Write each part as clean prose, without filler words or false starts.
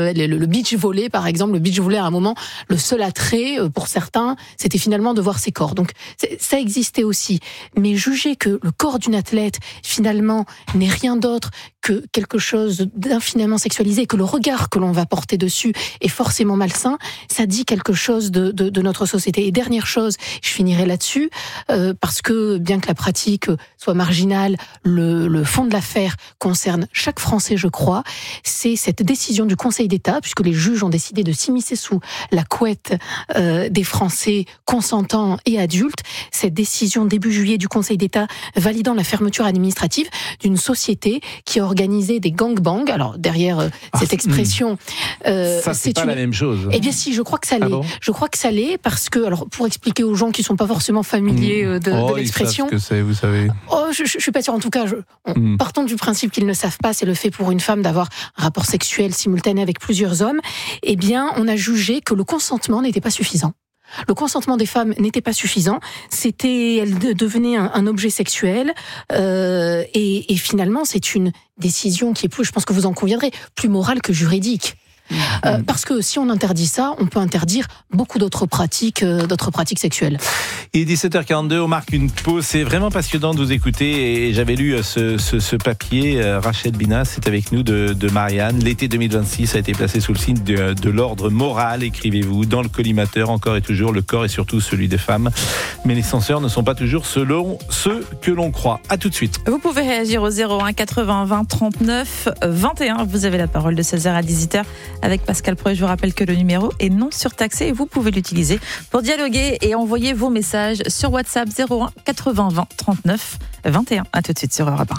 le beach volley, par exemple. Le beach volley, à un moment, le seul attrait, pour certains, c'était finalement de voir ses corps. Donc, ça existait aussi. Mais juger que le corps d'une athlète, finalement, n'est rien d'autre que quelque chose d'infiniment sexualisé, que le regard que l'on va porter dessus est forcément malsain, ça dit quelque chose de notre société. Et dernière chose, je finirai là-dessus, parce que bien que la pratique soit marginale, le fond de l'affaire concerne chaque Français, je crois, c'est cette décision du Conseil d'État, puisque les juges ont décidé de s'immiscer sous la couette des Français consentants et adultes, cette décision début juillet du Conseil d'État validant la fermeture administrative d'une société qui a organisé des gangbangs. Alors derrière cette expression, ça c'est pas la même chose. Eh bien si, je crois que ça l'est. Ah bon, je crois que ça l'est parce que, alors pour expliquer aux gens qui sont pas forcément familiers de l'expression, ils savent ce que c'est, vous savez. Je suis pas sûre. En tout cas, partons du principe qu'ils ne savent pas, c'est le fait pour une femme d'avoir un rapport sexuel simultané avec plusieurs hommes. Eh bien, on a jugé que le consentement n'était pas suffisant. Le consentement des femmes n'était pas suffisant. Elle devenait un objet sexuel. Et finalement, c'est une décision qui est plus, je pense que vous en conviendrez, plus morale que juridique. Parce que si on interdit ça, on peut interdire beaucoup d'autres pratiques sexuelles. Il est 17h42, on marque une pause. C'est vraiment passionnant de vous écouter et j'avais lu ce papier. Rachel Binas est avec nous de Marianne. L'été 2026 a été placé sous le signe de l'ordre moral, écrivez-vous, dans le collimateur, encore et toujours, le corps est surtout celui des femmes. Mais les censeurs ne sont pas toujours selon ceux que l'on croit. À tout de suite. Vous pouvez réagir au 01 80 20 39 21. Vous avez la parole de 16h à 18h. Avec Pascal Pro, je vous rappelle que le numéro est non surtaxé et vous pouvez l'utiliser pour dialoguer et envoyer vos messages sur WhatsApp 01 80 20 39 21. À tout de suite sur Europe 1.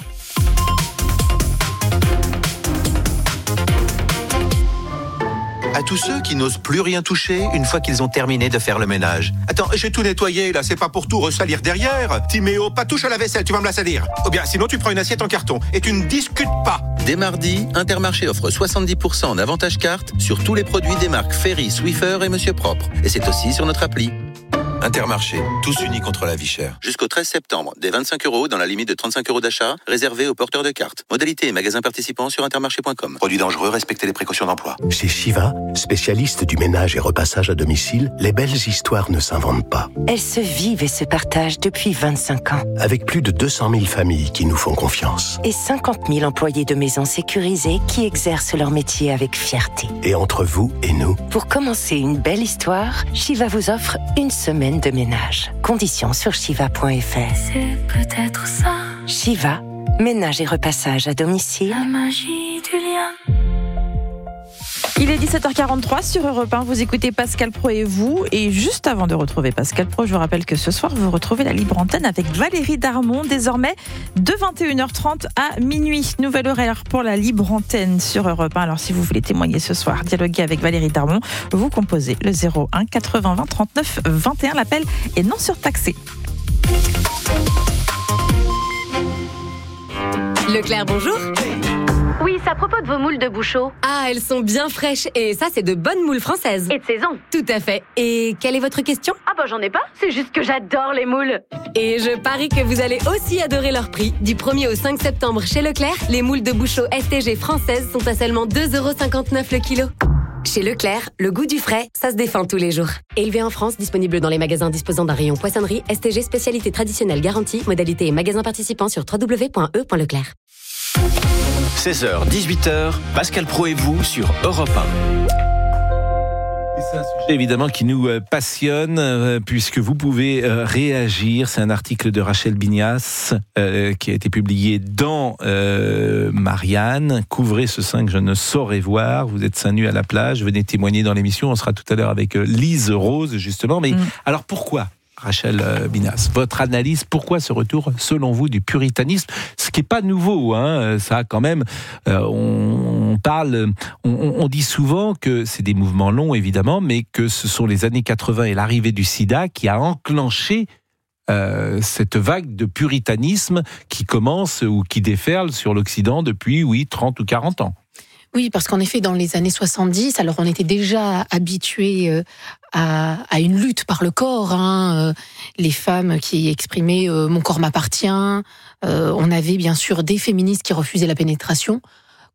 À tous ceux qui n'osent plus rien toucher une fois qu'ils ont terminé de faire le ménage. Attends, j'ai tout nettoyé là, c'est pas pour tout ressalir derrière. Timéo, pas touche à la vaisselle, tu vas me la salir. Ou bien sinon tu prends une assiette en carton et tu ne discutes pas. Dès mardi, Intermarché offre 70% en avantage carte sur tous les produits des marques Ferry, Swiffer et Monsieur Propre. Et c'est aussi sur notre appli. Intermarché, tous unis contre la vie chère. Jusqu'au 13 septembre, des 25 € dans la limite de 35 € d'achat, réservés aux porteurs de cartes. Modalités et magasins participants sur intermarché.com. Produits dangereux, respectez les précautions d'emploi. Chez Shiva, spécialiste du ménage et repassage à domicile, les belles histoires ne s'inventent pas. Elles se vivent et se partagent depuis 25 ans. Avec plus de 200 000 familles qui nous font confiance. Et 50 000 employés de maisons sécurisées qui exercent leur métier avec fierté. Et entre vous et nous, pour commencer une belle histoire, Shiva vous offre une semaine de ménage. Conditions sur shiva.fr. C'est peut-être ça. Shiva, ménage et repassage à domicile. La magie du lien. Il est 17h43 sur Europe 1, vous écoutez Pascal Pro et vous. Et juste avant de retrouver Pascal Pro, je vous rappelle que ce soir, vous retrouvez la libre antenne avec Valérie Darmon, désormais de 21h30 à minuit. Nouvel horaire pour la libre antenne sur Europe 1. Alors si vous voulez témoigner ce soir, dialoguer avec Valérie Darmon, vous composez le 01 80 20 39 21. L'appel est non surtaxé. Leclerc, bonjour. Oui, c'est à propos de vos moules de Bouchot. Ah, elles sont bien fraîches. Et ça, c'est de bonnes moules françaises. Et de saison. Tout à fait. Et quelle est votre question ? Ah bah j'en ai pas, c'est juste que j'adore les moules. Et je parie que vous allez aussi adorer leur prix. Du 1er au 5 septembre chez Leclerc, les moules de Bouchot STG françaises sont à seulement 2,59 € le kilo. Chez Leclerc, le goût du frais, ça se défend tous les jours. Élevé en France, disponible dans les magasins disposant d'un rayon poissonnerie, STG spécialité traditionnelle garantie, modalité et magasins participants sur www.e.leclerc. 16h, 18h, Pascal Pro et vous sur Europe 1. C'est un sujet évidemment qui nous passionne puisque vous pouvez réagir. C'est un article de Rachel Binas qui a été publié dans Marianne. Couvrez ce sein que je ne saurais voir. Vous êtes seins nus à la plage. Venez témoigner dans l'émission. On sera tout à l'heure avec Lise Rose justement. Mais alors pourquoi Rachel Binas, votre analyse, pourquoi ce retour, selon vous, du puritanisme, ce qui n'est pas nouveau, hein, ça quand même, on dit souvent que c'est des mouvements longs, évidemment, mais que ce sont les années 80 et l'arrivée du sida qui a enclenché cette vague de puritanisme qui commence ou qui déferle sur l'Occident depuis, 30 ou 40 ans. Oui, parce qu'en effet, dans les années 70, alors on était déjà habitués à une lutte par le corps. Les femmes qui exprimaient « mon corps m'appartient ». On avait bien sûr des féministes qui refusaient la pénétration,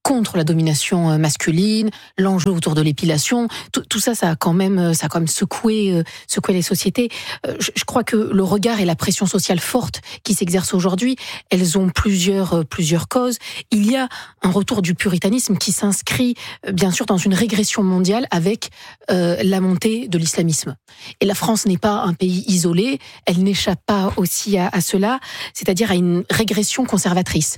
contre la domination masculine, l'enjeu autour de l'épilation, tout ça, ça a quand même secoué les sociétés. Je crois que le regard et la pression sociale forte qui s'exercent aujourd'hui, elles ont plusieurs causes. Il y a un retour du puritanisme qui s'inscrit bien sûr dans une régression mondiale avec la montée de l'islamisme. Et la France n'est pas un pays isolé, elle n'échappe pas aussi à cela, c'est-à-dire à une régression conservatrice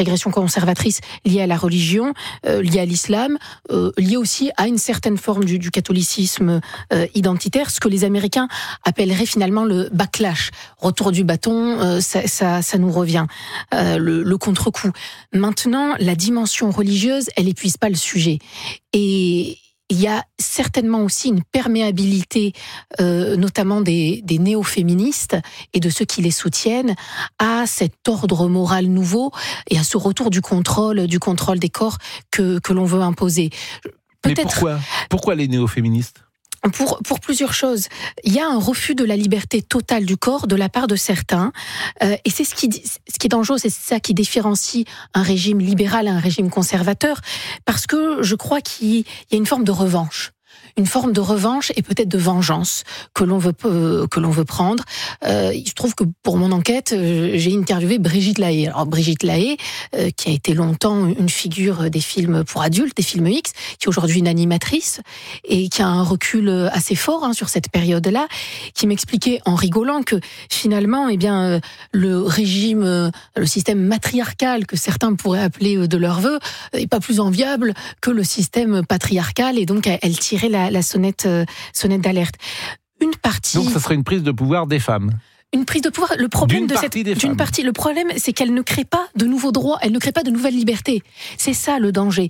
liée à la religion, liée à l'islam, liée aussi à une certaine forme du catholicisme identitaire, ce que les Américains appelleraient finalement le backlash, retour du bâton, ça nous revient, le contre-coup. Maintenant, la dimension religieuse, elle épuise pas le sujet. Et il y a certainement aussi une perméabilité, notamment des néo-féministes et de ceux qui les soutiennent, à cet ordre moral nouveau et à ce retour du contrôle des corps que l'on veut imposer. Peut-être. Mais pourquoi les néo-féministes ? Pour plusieurs choses. Il y a un refus de la liberté totale du corps de la part de certains, et c'est ce qui est dangereux, c'est ça qui différencie un régime libéral à un régime conservateur, parce que je crois qu'il y a une forme de revanche. Une forme de revanche et peut-être de vengeance que l'on veut prendre. Il se trouve que pour mon enquête, j'ai interviewé Brigitte Lahaie. Alors Brigitte Lahaie, qui a été longtemps une figure des films pour adultes, des films X, qui est aujourd'hui une animatrice et qui a un recul assez fort sur cette période-là, qui m'expliquait en rigolant que finalement, le régime, le système matriarcal que certains pourraient appeler de leur vœu, est pas plus enviable que le système patriarcal, et donc elle tirait la sonnette d'alerte. Une partie. Donc ça serait une prise de pouvoir des femmes. Une prise de pouvoir. Le problème d'une partie, le problème, c'est qu'elle ne crée pas de nouveaux droits, elle ne crée pas de nouvelles libertés. C'est ça le danger.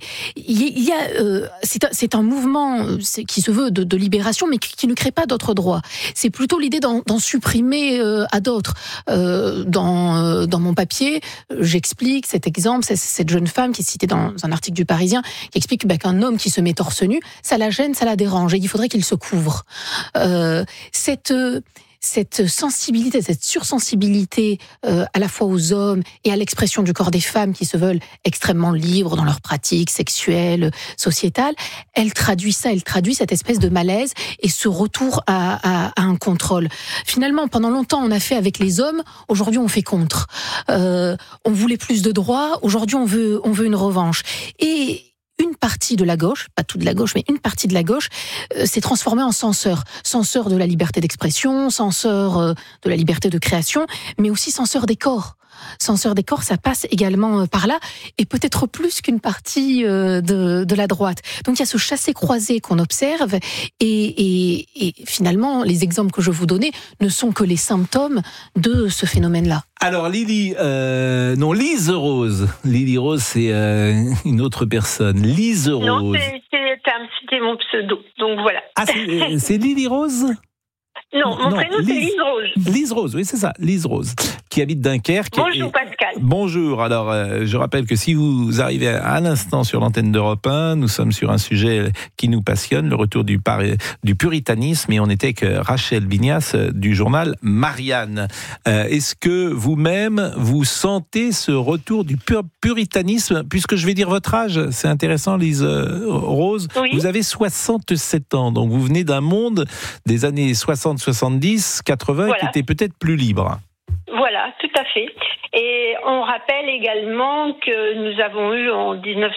C'est un mouvement qui se veut de libération, mais qui ne crée pas d'autres droits. C'est plutôt l'idée d'en supprimer à d'autres. Dans mon papier, j'explique cet exemple, cette jeune femme qui est citée dans un article du Parisien, qui explique qu'un homme qui se met torse nu, ça la gêne, ça la dérange, et il faudrait qu'il se couvre. Cette sensibilité, cette sursensibilité à la fois aux hommes et à l'expression du corps des femmes qui se veulent extrêmement libres dans leurs pratiques sexuelles, sociétales, elle traduit cette espèce de malaise et ce retour à un contrôle. Finalement, pendant longtemps, on a fait avec les hommes, aujourd'hui on fait contre. On voulait plus de droits, aujourd'hui on veut une revanche. Et une partie de la gauche, pas toute la gauche, mais une partie de la gauche s'est transformée en censeur de la liberté d'expression, censeur de la liberté de création, mais aussi censeur des corps. Censeur des corps, ça passe également par là, et peut-être plus qu'une partie de la droite. Donc il y a ce chassé-croisé qu'on observe, et finalement, les exemples que je vous donnais ne sont que les symptômes de ce phénomène-là. Alors Lise Rose. Lily Rose, c'est une autre personne. Lise Rose. Non, c'était mon pseudo, donc voilà. Ah, c'est Lily Rose ? Non, mon prénom c'est Lise Rose. Lise Rose, oui c'est ça, Lise Rose, qui habite Dunkerque. Bonjour Pascal. Bonjour, alors je rappelle que si vous arrivez à l'instant sur l'antenne d'Europe 1, nous sommes sur un sujet qui nous passionne, le retour du puritanisme, et on était avec Rachel Bignas du journal Marianne. Est-ce que vous-même, vous sentez ce retour du puritanisme, puisque je vais dire votre âge, c'est intéressant Lise Rose, oui. Vous avez 67 ans, donc vous venez d'un monde des années 60, 70, 80, voilà. Qui était peut-être plus libre. Voilà, tout à fait. Et on rappelle également que nous avons eu en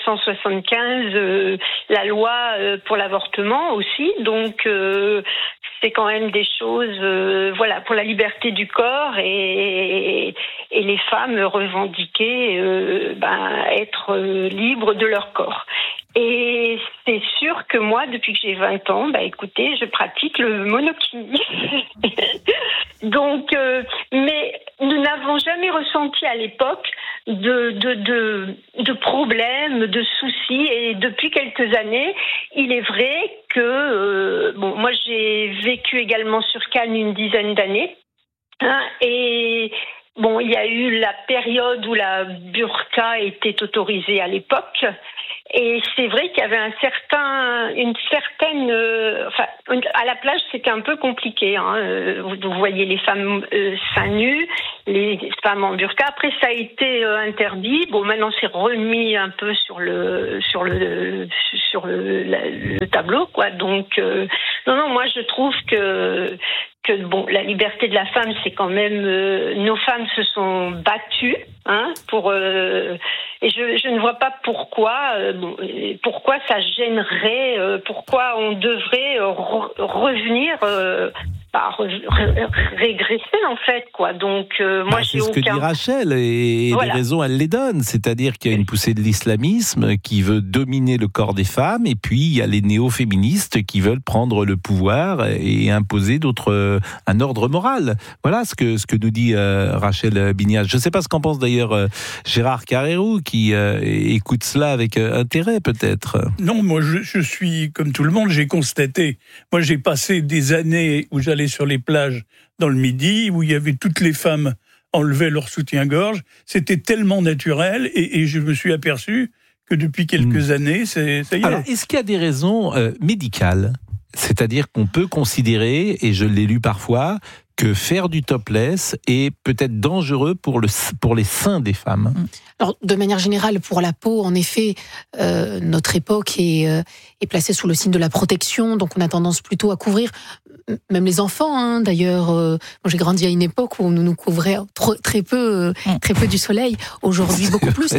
1975 la loi pour l'avortement aussi, donc c'est quand même des choses, pour la liberté du corps, et les femmes revendiquaient être libres de leur corps. Et c'est sûr que moi, depuis que j'ai 20 ans, écoutez, je pratique le monokini. Donc, mais nous n'avons jamais ressenti à l'époque de problèmes, de soucis. Et depuis quelques années, il est vrai que, moi j'ai vécu également sur Cannes une dizaine d'années. Et il y a eu la période où la burqa était autorisée à l'époque. Et c'est vrai qu'il y avait une certaine, à la plage c'était un peu compliqué. Vous voyez les femmes seins nus, les femmes en burqa. Après ça a été interdit. Bon, maintenant c'est remis un peu sur le tableau, quoi. Donc non, moi je trouve que la liberté de la femme, c'est quand même nos femmes se sont battues pour et je ne vois pas pourquoi ça gênerait, pourquoi on devrait revenir régresser en fait, quoi. Donc moi j'ai c'est ce que dit Rachel et voilà. Les raisons elle les donne, c'est-à-dire qu'il y a une poussée de l'islamisme qui veut dominer le corps des femmes, et puis il y a les néo-féministes qui veulent prendre le pouvoir et imposer un ordre moral. Voilà ce que nous dit Rachel Bignaz. Je ne sais pas ce qu'en pense d'ailleurs Gérard Carrérou, qui écoute cela avec intérêt peut-être. Non, moi je suis comme tout le monde, j'ai constaté. Moi j'ai passé des années où j'allais sur les plages dans le Midi, où il y avait toutes les femmes enlevaient leur soutien-gorge. C'était tellement naturel, et je me suis aperçu que depuis quelques années, ça y est. Alors, est-ce qu'il y a des raisons médicales ? C'est-à-dire qu'on peut considérer, et je l'ai lu parfois, que faire du topless est peut-être dangereux pour les seins des femmes. Alors, de manière générale, pour la peau, en effet, notre époque est placée sous le signe de la protection, donc on a tendance plutôt à couvrir, même les enfants, d'ailleurs. Moi, j'ai grandi à une époque où on nous couvrait très peu du soleil. Aujourd'hui, beaucoup plus.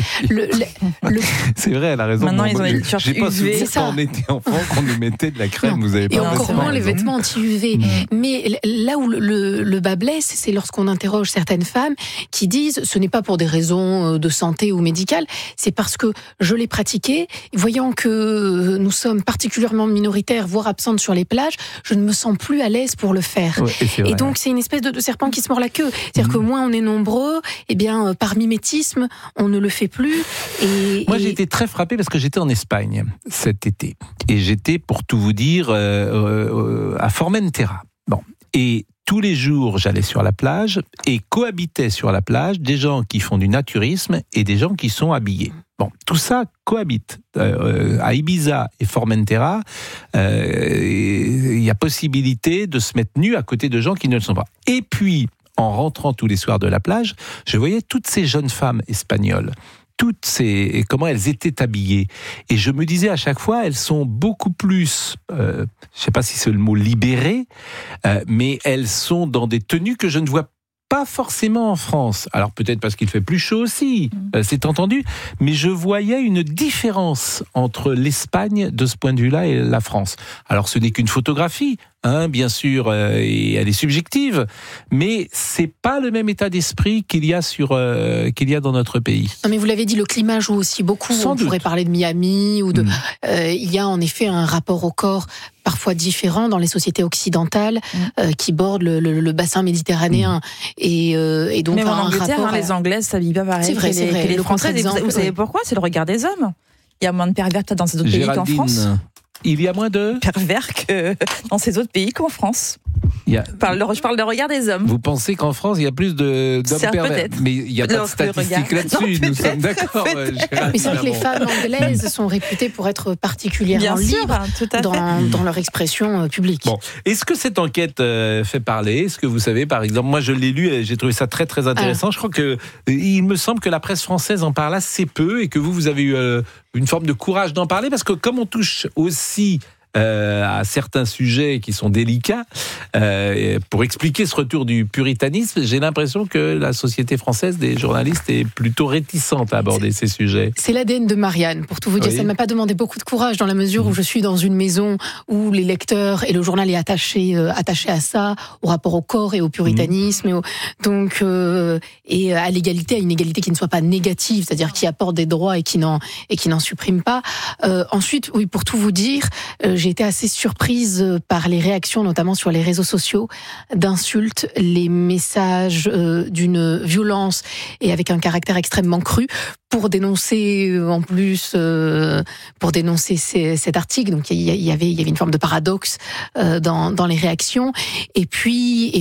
C'est vrai, elle a raison. Maintenant, ils ont une surface UV. J'ai pas souvenir quand on était enfant qu'on nous mettait de la crème. Non. Vous avez pas et encore moins raison. les vêtements anti-UV. Mais là où le bas blesse, c'est lorsqu'on interroge certaines femmes qui disent ce n'est pas pour des raisons de santé ou médicales, c'est parce que je l'ai pratiqué, voyant que nous sommes particulièrement minoritaires, voire absentes sur les plages, je ne me sens plus à l'aise pour le faire. Ouais, et donc c'est une espèce de serpent qui se mord la queue. C'est-à-dire que moins on est nombreux, eh bien par mimétisme, on ne le fait plus. Moi j'ai été très frappé parce que j'étais en Espagne cet été. Et j'étais, pour tout vous dire, à Formentera. Bon. Et tous les jours, j'allais sur la plage et cohabitaient sur la plage des gens qui font du naturisme et des gens qui sont habillés. Bon, tout ça cohabite. À Ibiza et Formentera, il y a possibilité de se mettre nu à côté de gens qui ne le sont pas. Et puis, en rentrant tous les soirs de la plage, je voyais toutes ces jeunes femmes espagnoles. Comment elles étaient habillées. Et je me disais à chaque fois, elles sont beaucoup plus, je ne sais pas si c'est le mot libérées, mais elles sont dans des tenues que je ne vois pas forcément en France. Alors peut-être parce qu'il fait plus chaud aussi, c'est entendu, mais je voyais une différence entre l'Espagne de ce point de vue-là et la France. Alors ce n'est qu'une photographie, bien sûr, et elle est subjective, mais c'est pas le même état d'esprit qu'il y a dans notre pays. Non, mais vous l'avez dit, le climat joue aussi beaucoup. On pourrait parler de Miami ou de. Il y a en effet un rapport au corps parfois différent dans les sociétés occidentales qui bordent le bassin méditerranéen et donc même en Angleterre, rapport les Anglaises s'habillent pas pareil. C'est vrai, que les Françaises. Vous savez pourquoi ? C'est le regard des hommes. Il y a moins de pervers dans ces autres pays qu'en France. Il y a moins de pervers que dans ces autres pays qu'en France. Je parle de regard des hommes. Vous pensez qu'en France, il y a plus d'hommes pervers ? Peut-être. Mais il n'y a pas de statistiques là-dessus, nous sommes d'accord. Mais c'est vrai que les femmes anglaises sont réputées pour être particulièrement libres dans leur expression publique. Bon. Est-ce que cette enquête fait parler ? Est-ce que vous savez, par exemple, moi je l'ai lu et j'ai trouvé ça très très intéressant. Je crois il me semble que la presse française en parle assez peu et que vous avez eu une forme de courage d'en parler, parce que comme on touche aussi à certains sujets qui sont délicats, pour expliquer ce retour du puritanisme, j'ai l'impression que la société française des journalistes est plutôt réticente à aborder ces sujets. C'est l'ADN de Marianne, pour tout vous dire. Ça ne m'a pas demandé beaucoup de courage, dans la mesure où je suis dans une maison où les lecteurs et le journal est attaché à ça, au rapport au corps et au puritanisme, et à l'égalité, à une égalité qui ne soit pas négative, c'est-à-dire qui apporte des droits et qui n'en supprime pas. Ensuite, oui, pour tout vous dire, j'ai été assez surprise par les réactions, notamment sur les réseaux sociaux, d'insultes, les messages d'une violence et avec un caractère extrêmement cru pour dénoncer cet article. Donc il y avait une forme de paradoxe dans les réactions. Et puis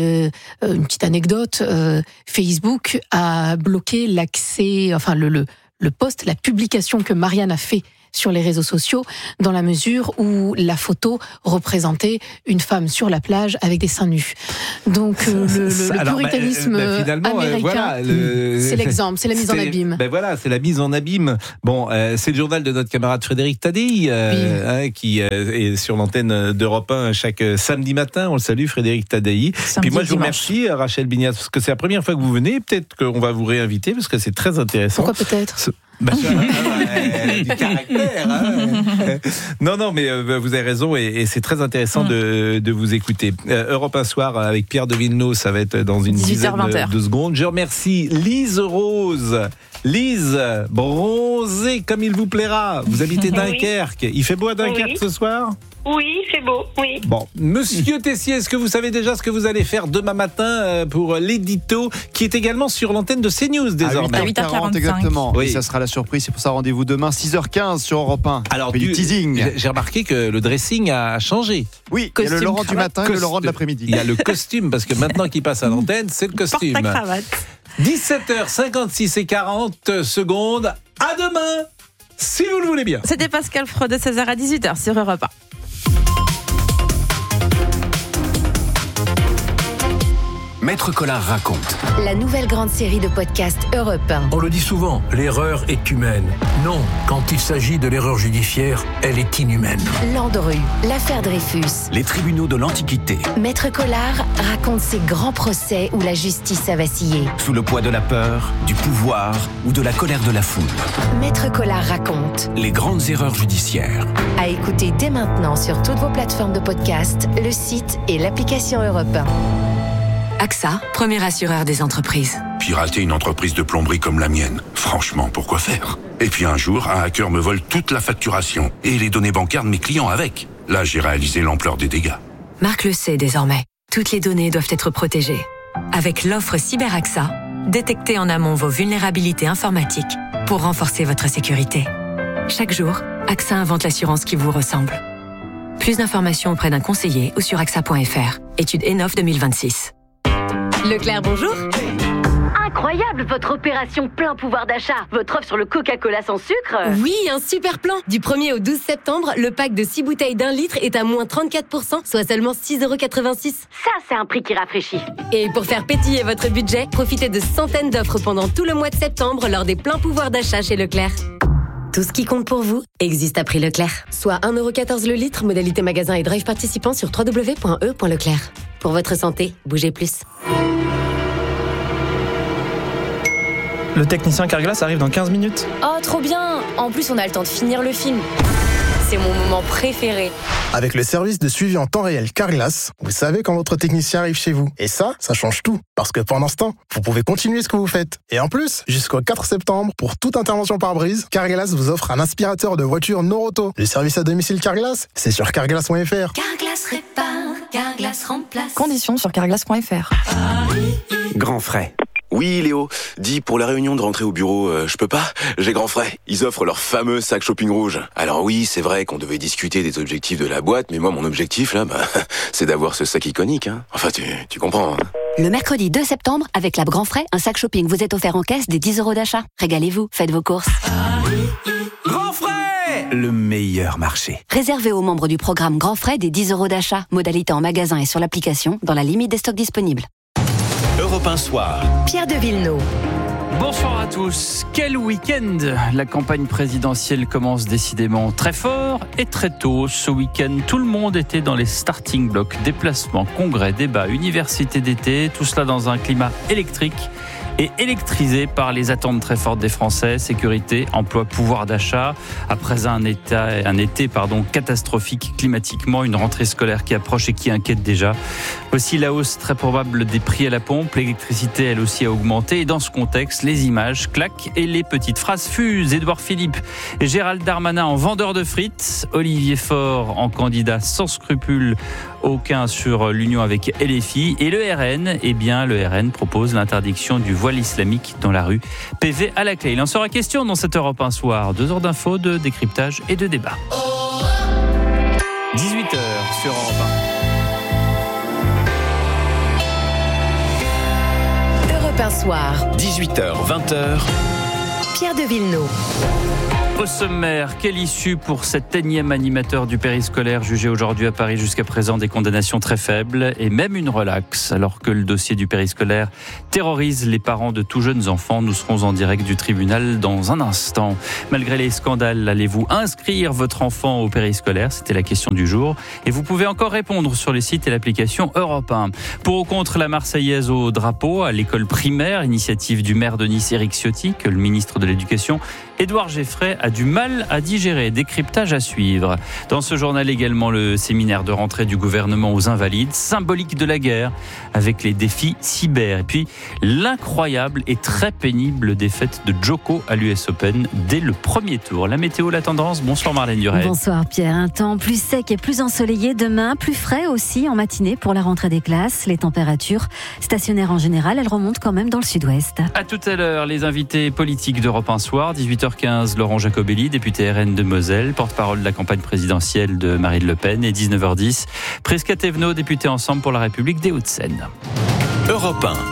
une petite anecdote, Facebook a bloqué l'accès, le post, la publication que Marianne a fait sur les réseaux sociaux, dans la mesure où la photo représentait une femme sur la plage avec des seins nus. Donc le puritanisme américain, c'est l'exemple, c'est la mise en abîme. Voilà, c'est la mise en abîme. Bon, c'est le journal de notre camarade Frédéric Tadei, qui est sur l'antenne d'Europe 1 chaque samedi matin. On le salue, Frédéric Tadei. Puis moi, je vous remercie, Rachel Bignas, parce que c'est la première fois que vous venez. Peut-être qu'on va vous réinviter, parce que c'est très intéressant. Pourquoi peut-être du caractère. Non, mais vous avez raison et c'est très intéressant de vous écouter. Europe 1 Soir avec Pierre de Villeneuve, ça va être dans une dizaine de secondes. Je remercie Lise Rose. Lise, bronzée comme il vous plaira. Vous habitez Dunkerque. Il fait beau à Dunkerque ce soir ? Oui, c'est beau, oui. Bon, Monsieur Tessier, est-ce que vous savez déjà ce que vous allez faire demain matin pour l'édito qui est également sur l'antenne de CNews désormais à 8h40 exactement. Oui, ça sera la surprise, c'est pour ça rendez-vous demain 6h15 sur Europe 1. Alors du teasing. J'ai remarqué que le dressing a changé. Oui, il y a le Laurent du matin et le Laurent de l'après-midi. Il y a le costume parce que maintenant qu'il passe à l'antenne, c'est le costume. Porte ta cravate. 17h56 et 40 secondes. À demain, si vous le voulez bien. C'était Pascal Praud de 16h à 18h sur Europe 1. Maître Collard raconte. La nouvelle grande série de podcasts Europe 1. On le dit souvent, l'erreur est humaine. Non, quand il s'agit de l'erreur judiciaire, elle est inhumaine. Landru, l'affaire Dreyfus. Les tribunaux de l'Antiquité. Maître Collard raconte ces grands procès où la justice a vacillé. Sous le poids de la peur, du pouvoir ou de la colère de la foule. Maître Collard raconte. Les grandes erreurs judiciaires. À écouter dès maintenant sur toutes vos plateformes de podcast, le site et l'application Europe 1. AXA, premier assureur des entreprises. Pirater une entreprise de plomberie comme la mienne, franchement, pourquoi faire ? Et puis un jour, un hacker me vole toute la facturation et les données bancaires de mes clients avec. Là, j'ai réalisé l'ampleur des dégâts. Marc le sait désormais. Toutes les données doivent être protégées. Avec l'offre CyberAXA, détectez en amont vos vulnérabilités informatiques pour renforcer votre sécurité. Chaque jour, AXA invente l'assurance qui vous ressemble. Plus d'informations auprès d'un conseiller ou sur AXA.fr. Étude ENOF 2026. Leclerc, bonjour. Incroyable votre opération plein pouvoir d'achat. Votre offre sur le Coca-Cola sans sucre. Oui, un super plan. Du 1er au 12 septembre, le pack de 6 bouteilles d'1 litre est à moins 34%, soit seulement 6,86 €. Ça, c'est un prix qui rafraîchit. Et pour faire pétiller votre budget, profitez de centaines d'offres pendant tout le mois de septembre lors des pleins pouvoirs d'achat chez Leclerc. Tout ce qui compte pour vous existe à prix Leclerc. Soit 1,14 € le litre, modalité magasin et drive participant sur www.e.leclerc. Pour votre santé, bougez plus. Le technicien Carglass arrive dans 15 minutes. Oh, trop bien! En plus, on a le temps de finir le film. C'est mon moment préféré. Avec le service de suivi en temps réel Carglass, vous savez quand votre technicien arrive chez vous. Et ça change tout. Parce que pendant ce temps, vous pouvez continuer ce que vous faites. Et en plus, jusqu'au 4 septembre, pour toute intervention par brise, Carglass vous offre un aspirateur de voiture Noroto. Le service à domicile Carglass, c'est sur carglass.fr. Carglass répare, Carglass remplace. Conditions sur carglass.fr. Grand frais. Oui, Léo. Dis, pour la réunion de rentrée au bureau, je peux pas ? J'ai grand frais. Ils offrent leur fameux sac shopping rouge. Alors oui, c'est vrai qu'on devait discuter des objectifs de la boîte, mais moi, mon objectif, là, c'est d'avoir ce sac iconique, hein. Enfin, tu comprends, hein. Le mercredi 2 septembre, avec la Grand Frais, un sac shopping vous est offert en caisse des 10 € d'achat. Régalez-vous, faites vos courses. Grand frais ! Le meilleur marché. Réservé aux membres du programme Grand Frais des 10 € d'achat. Modalité en magasin et sur l'application, dans la limite des stocks disponibles. Europe 1 Soir. Pierre de Villeneuve. Bonsoir à tous. Quel week-end! La campagne présidentielle commence décidément très fort et très tôt. Ce week-end, tout le monde était dans les starting blocks. Déplacements, congrès, débats, universités d'été. Tout cela dans un climat électrique et électrisé par les attentes très fortes des Français. Sécurité, emploi, pouvoir d'achat. Après un été catastrophique climatiquement, une rentrée scolaire qui approche et qui inquiète déjà. Aussi la hausse très probable des prix à la pompe. L'électricité, elle aussi, a augmenté. Et dans ce contexte, les images claquent et les petites phrases fusent. Édouard Philippe et Gérald Darmanin en vendeur de frites. Olivier Faure en candidat sans scrupules aucun sur l'union avec LFI. Et le RN, le RN propose l'interdiction du voile islamique dans la rue. PV à la clé. Il en sera question dans cette Europe 1 Soir. 2 heures d'infos, de décryptage et de débat. 18h sur Europe 1. Europe 1 Soir. 18h, 20h. Pierre de Villeneuve. Au sommaire, quelle issue pour cet énième animateur du périscolaire jugé aujourd'hui à Paris? Jusqu'à présent, des condamnations très faibles et même une relaxe. Alors que le dossier du périscolaire terrorise les parents de tout jeunes enfants, nous serons en direct du tribunal dans un instant. Malgré les scandales, allez-vous inscrire votre enfant au périscolaire? C'était la question du jour. Et vous pouvez encore répondre sur les sites et l'application Europe 1. Pour ou contre la Marseillaise au drapeau à l'école primaire, initiative du maire de Nice, Éric Ciotti, que le ministre de l'Éducation, Édouard Geffray, a du mal à digérer. Décryptage à suivre. Dans ce journal également, le séminaire de rentrée du gouvernement aux Invalides, symbolique de la guerre, avec les défis cyber. Et puis, l'incroyable et très pénible défaite de Djoko à l'US Open dès le premier tour. La météo, la tendance. Bonsoir Marlène Duret. Bonsoir Pierre. Un temps plus sec et plus ensoleillé demain, plus frais aussi en matinée pour la rentrée des classes. Les températures stationnaires en général, elles remontent quand même dans le sud-ouest. À tout à l'heure, les invités politiques d'Europe 1 soir, 18h15, Laurent Jacobelli, député RN de Moselle, porte-parole de la campagne présidentielle de Marine Le Pen, et 19h10, Prisca Thévenot, député Ensemble pour la République des Hauts-de-Seine. Europe 1.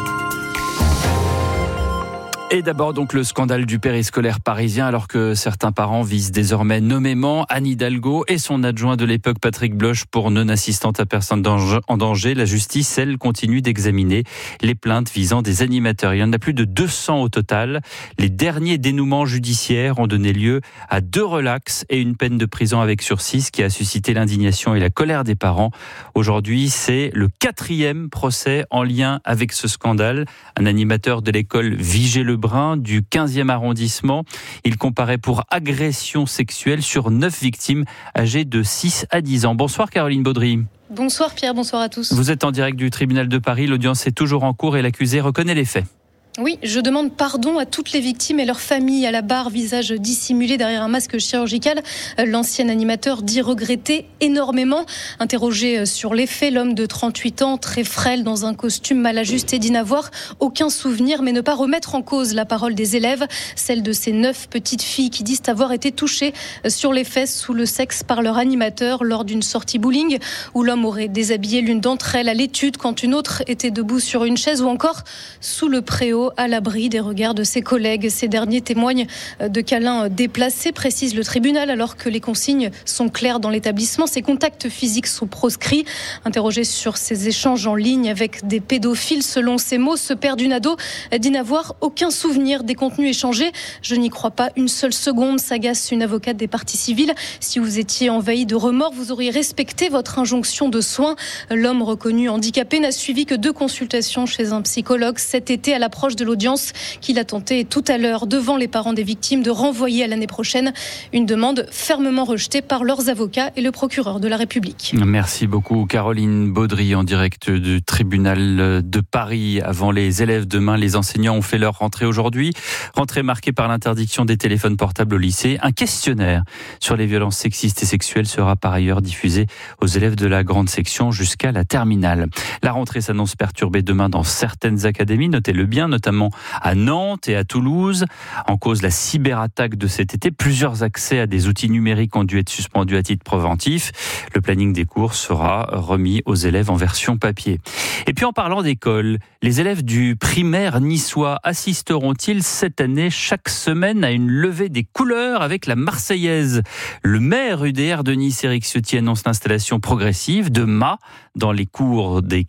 Et d'abord donc le scandale du périscolaire parisien, alors que certains parents visent désormais nommément Anne Hidalgo et son adjoint de l'époque Patrick Bloch pour non-assistante à personne en danger. La justice, elle, continue d'examiner les plaintes visant des animateurs. Il y en a plus de 200 au total. Les derniers dénouements judiciaires ont donné lieu à 2 relax et une peine de prison avec sursis, qui a suscité l'indignation et la colère des parents. Aujourd'hui, c'est le 4e procès en lien avec ce scandale. Un animateur de l'école Vigée-le-Brun du 15e arrondissement. Il comparait pour agression sexuelle sur 9 victimes âgées de 6 à 10 ans. Bonsoir Caroline Baudry. Bonsoir Pierre, bonsoir à tous. Vous êtes en direct du tribunal de Paris. L'audience est toujours en cours et l'accusé reconnaît les faits. Oui, je demande pardon à toutes les victimes et leurs familles. À la barre, visage dissimulé derrière un masque chirurgical, l'ancien animateur dit regretter énormément. Interrogé sur les faits, l'homme de 38 ans, très frêle, dans un costume mal ajusté, dit n'avoir aucun souvenir, mais ne pas remettre en cause la parole des élèves, celle de ces 9 petites filles qui disent avoir été touchées sur les fesses sous le sexe par leur animateur lors d'une sortie bowling, où l'homme aurait déshabillé l'une d'entre elles à l'étude quand une autre était debout sur une chaise, ou encore sous le préau, à l'abri des regards de ses collègues. Ces derniers témoignent de câlins déplacés, précise le tribunal, alors que les consignes sont claires dans l'établissement. Ces contacts physiques sont proscrits. Interrogé sur ces échanges en ligne avec des pédophiles, selon ses mots, ce père d'une ado dit n'avoir aucun souvenir des contenus échangés. Je n'y crois pas une seule seconde, s'agace une avocate des parties civiles. Si vous étiez envahi de remords, vous auriez respecté votre injonction de soins. L'homme reconnu handicapé n'a suivi que 2 consultations chez un psychologue cet été, à l'approche de l'audience qu'il a tenté tout à l'heure devant les parents des victimes de renvoyer à l'année prochaine, une demande fermement rejetée par leurs avocats et le procureur de la République. Merci beaucoup Caroline Baudry, en direct du tribunal de Paris. Avant les élèves demain, les enseignants ont fait leur rentrée aujourd'hui. Rentrée marquée par l'interdiction des téléphones portables au lycée. Un questionnaire sur les violences sexistes et sexuelles sera par ailleurs diffusé aux élèves de la grande section jusqu'à la terminale. La rentrée s'annonce perturbée demain dans certaines académies, notez-le bien, notamment à Nantes et à Toulouse. En cause, la cyberattaque de cet été. Plusieurs accès à des outils numériques ont dû être suspendus à titre préventif. Le planning des cours sera remis aux élèves en version papier. Et puis en parlant d'école, les élèves du primaire niçois assisteront-ils cette année chaque semaine à une levée des couleurs avec la Marseillaise? Le maire UDR de Nice, Éric Ciotti, annonce l'installation progressive de mâts dans les cours des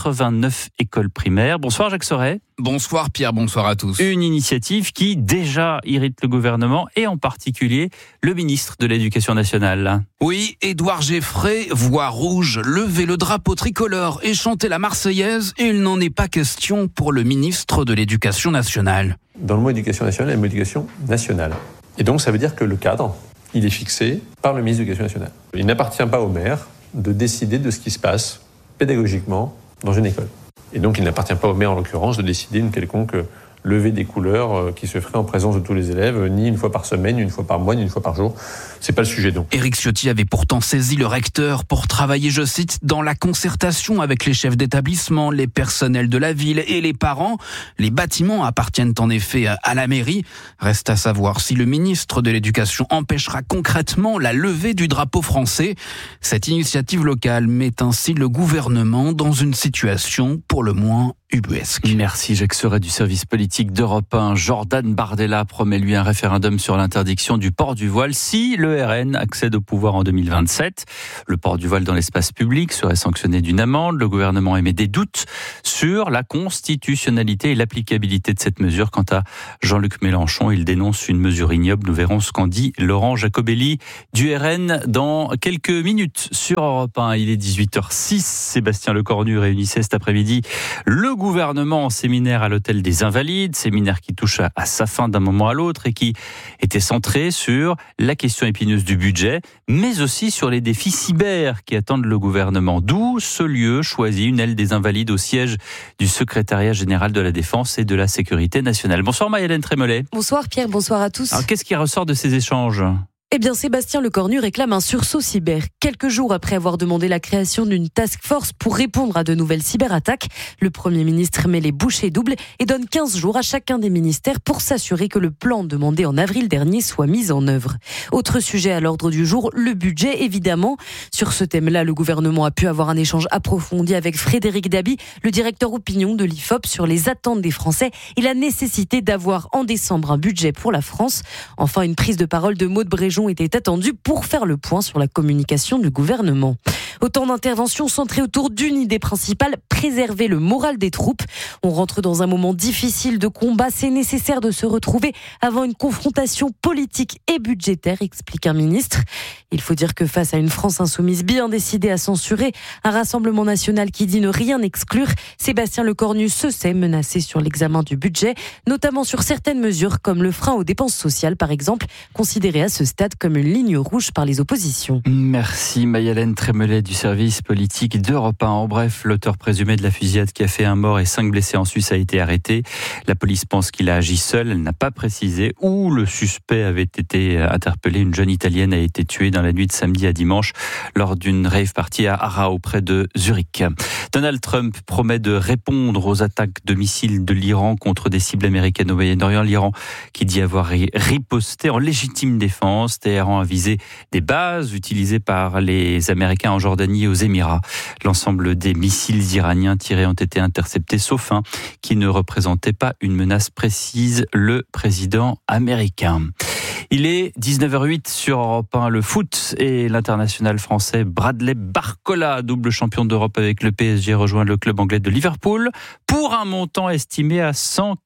89 écoles primaires. Bonsoir Jacques Sauret. Bonsoir Pierre, bonsoir à tous. Une initiative qui déjà irrite le gouvernement et en particulier le ministre de l'Éducation nationale. Oui, Édouard Geffray voit rouge, lever le drapeau tricolore et chanter la Marseillaise, et il n'en est pas question pour le ministre de l'Éducation nationale. Dans le mot éducation nationale, il y a le mot éducation nationale. Et donc ça veut dire que le cadre, il est fixé par le ministre de l'Éducation nationale. Il n'appartient pas au maire de décider de ce qui se passe pédagogiquement dans une école. Et donc il n'appartient pas au maire en l'occurrence de décider une quelconque levée des couleurs qui se ferait en présence de tous les élèves, ni une fois par semaine, ni une fois par mois, ni une fois par jour. C'est pas le sujet donc. Éric Ciotti avait pourtant saisi le recteur pour travailler, je cite, dans la concertation avec les chefs d'établissement, les personnels de la ville et les parents. Les bâtiments appartiennent en effet à la mairie. Reste à savoir si le ministre de l'Éducation empêchera concrètement la levée du drapeau français. Cette initiative locale met ainsi le gouvernement dans une situation pour le moins ubuesque. Merci Jacques Serret du service politique d'Europe 1. Jordan Bardella promet lui un référendum sur l'interdiction du port du voile si le RN accède au pouvoir en 2027. Le port du voile dans l'espace public serait sanctionné d'une amende. Le gouvernement émet des doutes sur la constitutionnalité et l'applicabilité de cette mesure. Quant à Jean-Luc Mélenchon, il dénonce une mesure ignoble. Nous verrons ce qu'en dit Laurent Jacobelli du RN dans quelques minutes sur Europe 1. Il est 18h06. Sébastien Lecornu réunissait cet après-midi le gouvernement en séminaire à l'hôtel des Invalides, séminaire qui touche à sa fin d'un moment à l'autre et qui était centré sur la question épineuse du budget, mais aussi sur les défis cyber qui attendent le gouvernement. D'où ce lieu choisi, une aile des Invalides au siège du secrétariat général de la Défense et de la Sécurité nationale. Bonsoir Maïlène Trémollet. Bonsoir Pierre, bonsoir à tous. Alors qu'est-ce qui ressort de ces échanges ? Eh bien, Sébastien Lecornu réclame un sursaut cyber. Quelques jours après avoir demandé la création d'une task force pour répondre à de nouvelles cyberattaques, le Premier ministre met les bouchées doubles et donne 15 jours à chacun des ministères pour s'assurer que le plan demandé en avril dernier soit mis en œuvre. Autre sujet à l'ordre du jour, le budget, évidemment. Sur ce thème-là, le gouvernement a pu avoir un échange approfondi avec Frédéric Dabi, le directeur opinion de l'IFOP, sur les attentes des Français et la nécessité d'avoir en décembre un budget pour la France. Enfin, une prise de parole de Maud Bréjon était attendue pour faire le point sur la communication du gouvernement. Autant d'interventions centrées autour d'une idée principale, préserver le moral des troupes. On rentre dans un moment difficile de combat, c'est nécessaire de se retrouver avant une confrontation politique et budgétaire, explique un ministre. Il faut dire que face à une France insoumise bien décidée à censurer un Rassemblement national qui dit ne rien exclure, Sébastien Lecornu se sait menacé sur l'examen du budget, notamment sur certaines mesures comme le frein aux dépenses sociales par exemple, considéré à ce stade comme une ligne rouge par les oppositions. Merci Maïlène Trémollet du service politique d'Europe 1. En bref, l'auteur présumé de la fusillade qui a fait un mort et 5 blessés en Suisse a été arrêté. La police pense qu'il a agi seul. Elle n'a pas précisé où le suspect avait été interpellé. Une jeune Italienne a été tuée dans la nuit de samedi à dimanche lors d'une rave party à Aarau près de Zurich. Donald Trump promet de répondre aux attaques de missiles de l'Iran contre des cibles américaines au Moyen-Orient. L'Iran qui dit avoir riposté en légitime défense. Téhéran a visé des bases utilisées par les Américains en Jordanie et aux Émirats. L'ensemble des missiles iraniens tirés ont été interceptés, sauf un qui ne représentait pas une menace précise, le président américain. Il est 19h08 sur Europe 1. Le foot et l'international français Bradley Barcola, double champion d'Europe avec le PSG, rejoint le club anglais de Liverpool pour un montant estimé à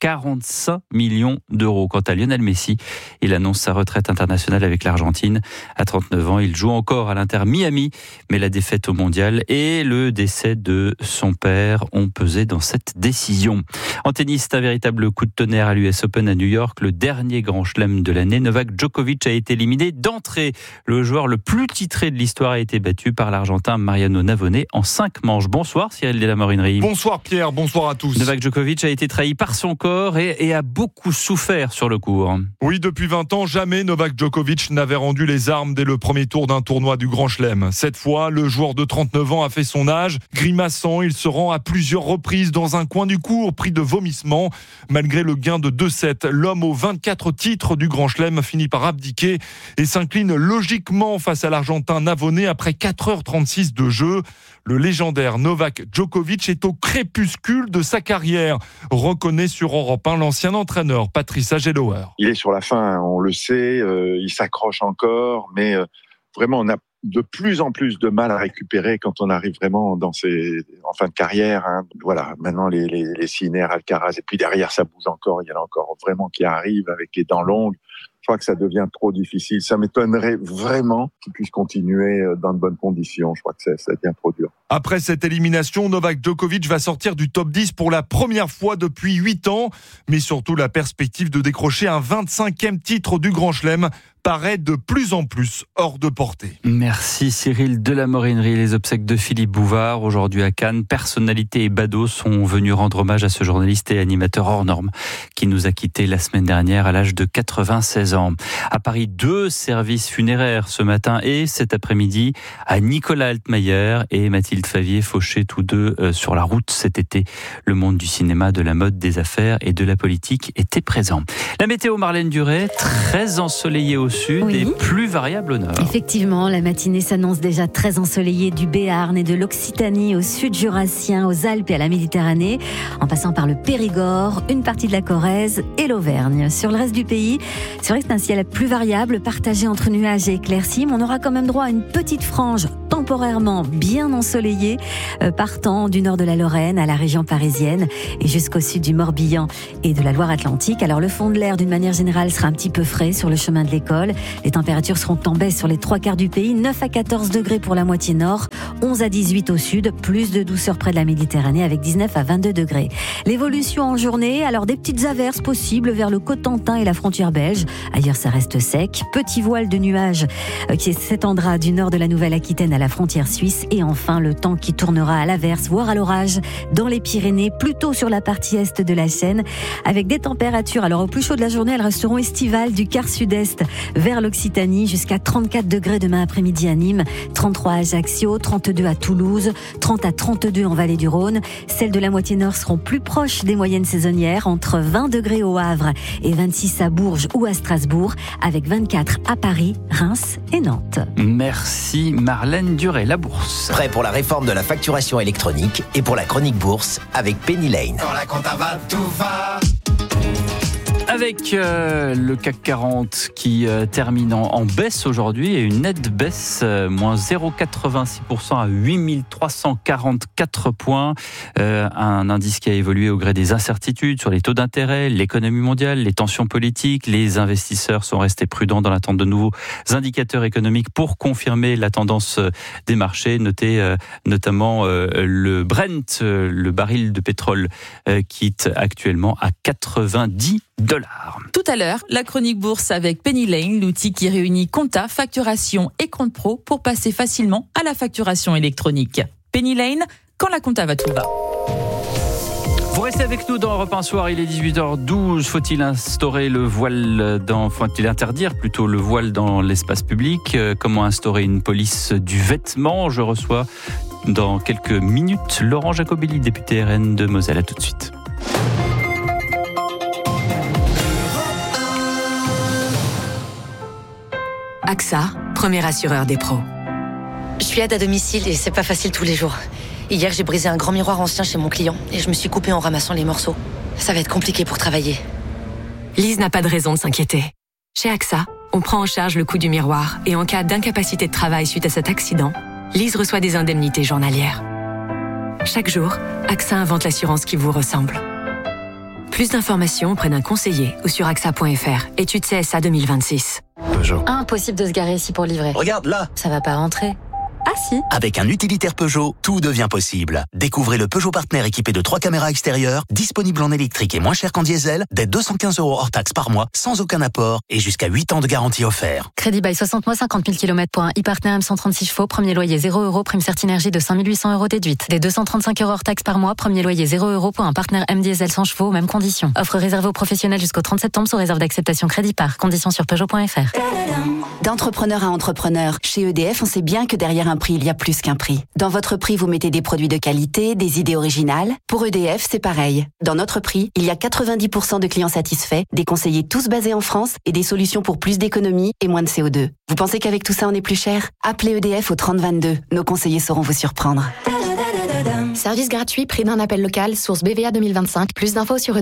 145 millions d'euros. Quant à Lionel Messi, il annonce sa retraite internationale avec l'Argentine. À 39 ans, il joue encore à l'Inter Miami, mais la défaite au mondial et le décès de son père ont pesé dans cette décision. En tennis, c'est un véritable coup de tonnerre à l'US Open à New York, le dernier grand chelem de l'année. Novak Djokovic a été éliminé d'entrée. Le joueur le plus titré de l'histoire a été battu par l'Argentin Mariano Navone en 5 manches. Bonsoir Cyril Delamorinerie. Bonsoir Pierre, bonsoir à tous. Novak Djokovic a été trahi par son corps et a beaucoup souffert sur le court. Oui, depuis 20 ans, jamais Novak Djokovic n'avait rendu les armes dès le premier tour d'un tournoi du Grand Chelem. Cette fois, le joueur de 39 ans a fait son âge. Grimaçant, il se rend à plusieurs reprises dans un coin du court, pris de vomissements. Malgré le gain de 2-7, l'homme aux 24 titres du Grand Chelem finit par abdiquer et s'incline logiquement face à l'Argentin Navone après 4h36 de jeu. Le légendaire Novak Djokovic est au crépuscule de sa carrière, reconnaît sur Europe 1 l'ancien entraîneur Patrice Agelower. Il est sur la fin, on le sait, il s'accroche encore, mais vraiment on a de plus en plus de mal à récupérer quand on arrive vraiment en fin de carrière. Voilà, maintenant les Sinner, Alcaraz, et puis derrière ça bouge encore, il y en a encore vraiment qui arrivent avec les dents longues. Je crois que ça devient trop difficile. Ça m'étonnerait vraiment qu'il puisse continuer dans de bonnes conditions. Je crois que ça devient trop dur. Après cette élimination, Novak Djokovic va sortir du top 10 pour la première fois depuis 8 ans. Mais surtout, la perspective de décrocher un 25e titre du Grand Chelem paraît de plus en plus hors de portée. Merci Cyril Delamorinerie. Les obsèques de Philippe Bouvard, aujourd'hui à Cannes. Personnalités et badauds sont venus rendre hommage à ce journaliste et animateur hors norme qui nous a quittés la semaine dernière à l'âge de 96 ans. À Paris, 2 services funéraires ce matin et cet après-midi à Nicolas Altmaier et Mathilde Favier-Fauché, tous deux sur la route cet été. Le monde du cinéma, de la mode, des affaires et de la politique était présent. La météo, Marlène Duret, très ensoleillée au sud et plus variable au nord. Effectivement, la matinée s'annonce déjà très ensoleillée du Béarn et de l'Occitanie au sud jurassien, aux Alpes et à la Méditerranée, en passant par le Périgord, une partie de la Corrèze et l'Auvergne. Sur le reste du pays, c'est vrai que c'est un ciel plus variable, partagé entre nuages et éclaircies, mais on aura quand même droit à une petite frange temporairement bien ensoleillée, partant du nord de la Lorraine à la région parisienne et jusqu'au sud du Morbihan et de la Loire-Atlantique. Alors le fond de l'air, d'une manière générale, sera un petit peu frais sur le chemin de l'école. Les températures seront en baisse sur les 3/4 du pays, 9 à 14 degrés pour la moitié nord, 11 à 18 au sud, plus de douceur près de la Méditerranée avec 19 à 22 degrés. L'évolution en journée, alors des petites averses possibles vers le Cotentin et la frontière belge. Ailleurs, ça reste sec. Petit voile de nuages qui s'étendra du nord de la Nouvelle-Aquitaine à la frontière suisse. Et enfin, le temps qui tournera à l'averse, voire à l'orage dans les Pyrénées, plutôt sur la partie est de la Seine, avec des températures, alors au plus chaud de la journée, elles resteront estivales du quart sud-est vers l'Occitanie, jusqu'à 34 degrés demain après-midi à Nîmes, 33 à Ajaccio, 32 à Toulouse, 30 à 32 en Vallée du Rhône. Celles de la moitié nord seront plus proches des moyennes saisonnières, entre 20 degrés au Havre et 26 à Bourges ou à Strasbourg, avec 24 à Paris, Reims et Nantes. Merci Marlène Duré. La bourse. Prêt pour la réforme de la facturation électronique et pour la chronique bourse avec Penny Lane. Quand la compta va, tout va. Avec le CAC 40 qui termine en baisse aujourd'hui et une nette baisse, moins 0,86% à 8344 points. Un indice qui a évolué au gré des incertitudes sur les taux d'intérêt, l'économie mondiale, les tensions politiques. Les investisseurs sont restés prudents dans l'attente de nouveaux indicateurs économiques pour confirmer la tendance des marchés. Notez notamment le Brent, le baril de pétrole, quitte actuellement à $90. Tout à l'heure, la chronique bourse avec Penny Lane, l'outil qui réunit compta, facturation et compte pro pour passer facilement à la facturation électronique. Penny Lane, quand la compta va, tout va. Vous restez avec nous dans Europe 1 Soir, il est 18h12. Faut-il instaurer le voile faut-il interdire plutôt le voile dans l'espace public ? Comment instaurer une police du vêtement ? Je reçois dans quelques minutes Laurent Jacobelli, député RN de Moselle. À tout de suite. AXA, premier assureur des pros. Je suis aide à domicile et c'est pas facile tous les jours. Hier, j'ai brisé un grand miroir ancien chez mon client et je me suis coupée en ramassant les morceaux. Ça va être compliqué pour travailler. Lise n'a pas de raison de s'inquiéter. Chez AXA, on prend en charge le coût du miroir et en cas d'incapacité de travail suite à cet accident, Lise reçoit des indemnités journalières. Chaque jour, AXA invente l'assurance qui vous ressemble. Plus d'informations auprès d'un conseiller ou sur AXA.fr. Étude CSA 2026. Peugeot. Impossible de se garer ici pour livrer. Regarde là. Ça va pas rentrer. Ah si. Avec un utilitaire Peugeot, tout devient possible. Découvrez le Peugeot Partner équipé de 3 caméras extérieures, disponible en électrique et moins cher qu'en diesel, dès 215 € hors taxe par mois, sans aucun apport et jusqu'à 8 ans de garantie offert. Crédit bail 60 mois, 50 000 km pour un e-Partner M136 chevaux, premier loyer 0 €, prime Certinergie de 5 800 € déduite. Dès 235 € hors taxe par mois, premier loyer 0 € pour un Partner M diesel 100 chevaux, mêmes conditions. Offre réservée aux professionnels jusqu'au 30 septembre sous réserve d'acceptation crédit par. Conditions sur Peugeot.fr. D'entrepreneur à entrepreneur, chez EDF, on sait bien que derrière un prix, il y a plus qu'un prix. Dans votre prix, vous mettez des produits de qualité, des idées originales. Pour EDF, c'est pareil. Dans notre prix, il y a 90% de clients satisfaits, des conseillers tous basés en France et des solutions pour plus d'économie et moins de CO2. Vous pensez qu'avec tout ça, on est plus cher ? Appelez EDF au 3022. Nos conseillers sauront vous surprendre. Service gratuit, prix d'un appel local, source BVA 2025. Plus d'infos sur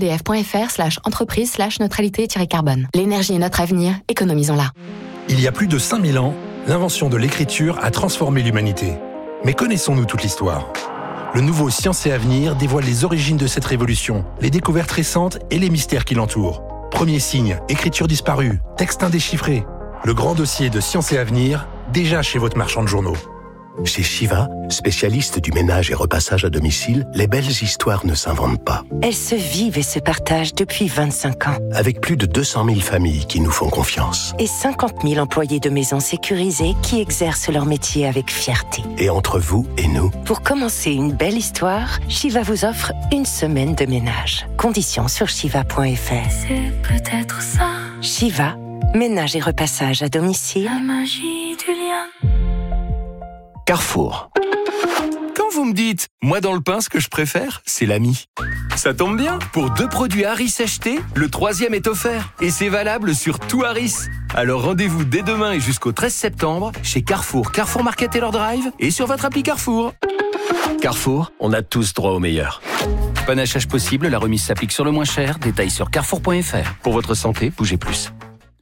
edf.fr/entreprise/neutralité-carbone. L'énergie est notre avenir, économisons-la. Il y a plus de 5000 ans, l'invention de l'écriture a transformé l'humanité. Mais connaissons-nous toute l'histoire ? Le nouveau Science et Avenir dévoile les origines de cette révolution, les découvertes récentes et les mystères qui l'entourent. Premier signe, écriture disparue, texte indéchiffré. Le grand dossier de Science et Avenir, déjà chez votre marchand de journaux. Chez Shiva, spécialiste du ménage et repassage à domicile, les belles histoires ne s'inventent pas. Elles se vivent et se partagent depuis 25 ans. Avec plus de 200 000 familles qui nous font confiance. Et 50 000 employés de maisons sécurisées qui exercent leur métier avec fierté. Et entre vous et nous, pour commencer une belle histoire, Shiva vous offre une semaine de ménage. Conditions sur shiva.fr. C'est peut-être ça. Shiva, ménage et repassage à domicile. La magie du lien. Carrefour. Quand vous me dites. Moi, dans le pain, ce que je préfère, c'est l'ami. Ça tombe bien, pour 2 produits Harris achetés, le 3e est offert. Et c'est valable sur tout Harris. Alors rendez-vous dès demain et jusqu'au 13 septembre chez Carrefour, Carrefour Market et leur Drive et sur votre appli Carrefour. Carrefour, on a tous droit au meilleur. Panachage possible, la remise s'applique sur le moins cher. Détails sur carrefour.fr. Pour votre santé, bougez plus.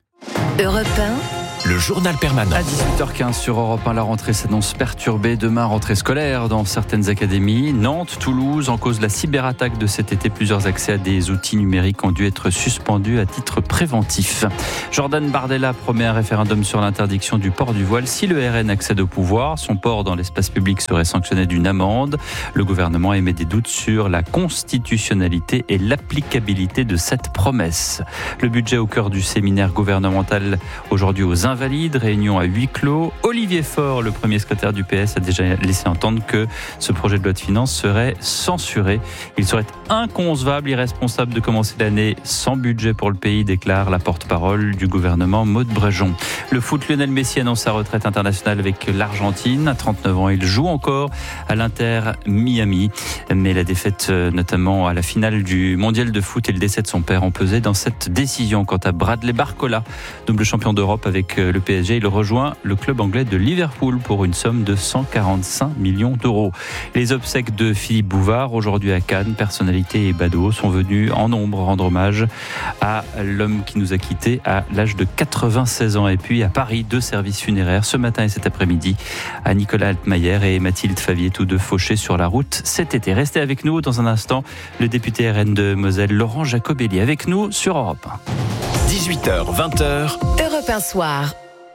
Europe 1. Le journal permanent. À 18h15 sur Europe 1, la rentrée s'annonce perturbée. Demain, rentrée scolaire dans certaines académies. Nantes, Toulouse, en cause de la cyberattaque de cet été, plusieurs accès à des outils numériques ont dû être suspendus à titre préventif. Jordan Bardella promet un référendum sur l'interdiction du port du voile. Si le RN accède au pouvoir, son port dans l'espace public serait sanctionné d'une amende. Le gouvernement émet des doutes sur la constitutionnalité et l'applicabilité de cette promesse. Le budget au cœur du séminaire gouvernemental aujourd'hui aux Invalides, réunion à huis clos. Olivier Faure, le premier secrétaire du PS, a déjà laissé entendre que ce projet de loi de finances serait censuré. Il serait inconcevable, irresponsable de commencer l'année sans budget pour le pays, déclare la porte-parole du gouvernement Maud Brejon. Le foot, Lionel Messi annonce sa retraite internationale avec l'Argentine. À 39 ans, il joue encore à l'Inter Miami. Mais la défaite, notamment à la finale du mondial de foot et le décès de son père ont pesé dans cette décision. Quant à Bradley Barcola, double champion d'Europe avec le PSG, il rejoint le club anglais de Liverpool pour une somme de 145 millions d'euros. Les obsèques de Philippe Bouvard, aujourd'hui à Cannes, personnalités et badauds sont venus en nombre rendre hommage à l'homme qui nous a quittés à l'âge de 96 ans. Et puis à Paris, 2 services funéraires ce matin et cet après-midi à Nicolas Altmaier et Mathilde Favier, tous 2 fauchés sur la route cet été. Restez avec nous dans un instant, le député RN de Moselle, Laurent Jacobelli, avec nous sur Europe 1. 18h, 20h. Europe 1 soir.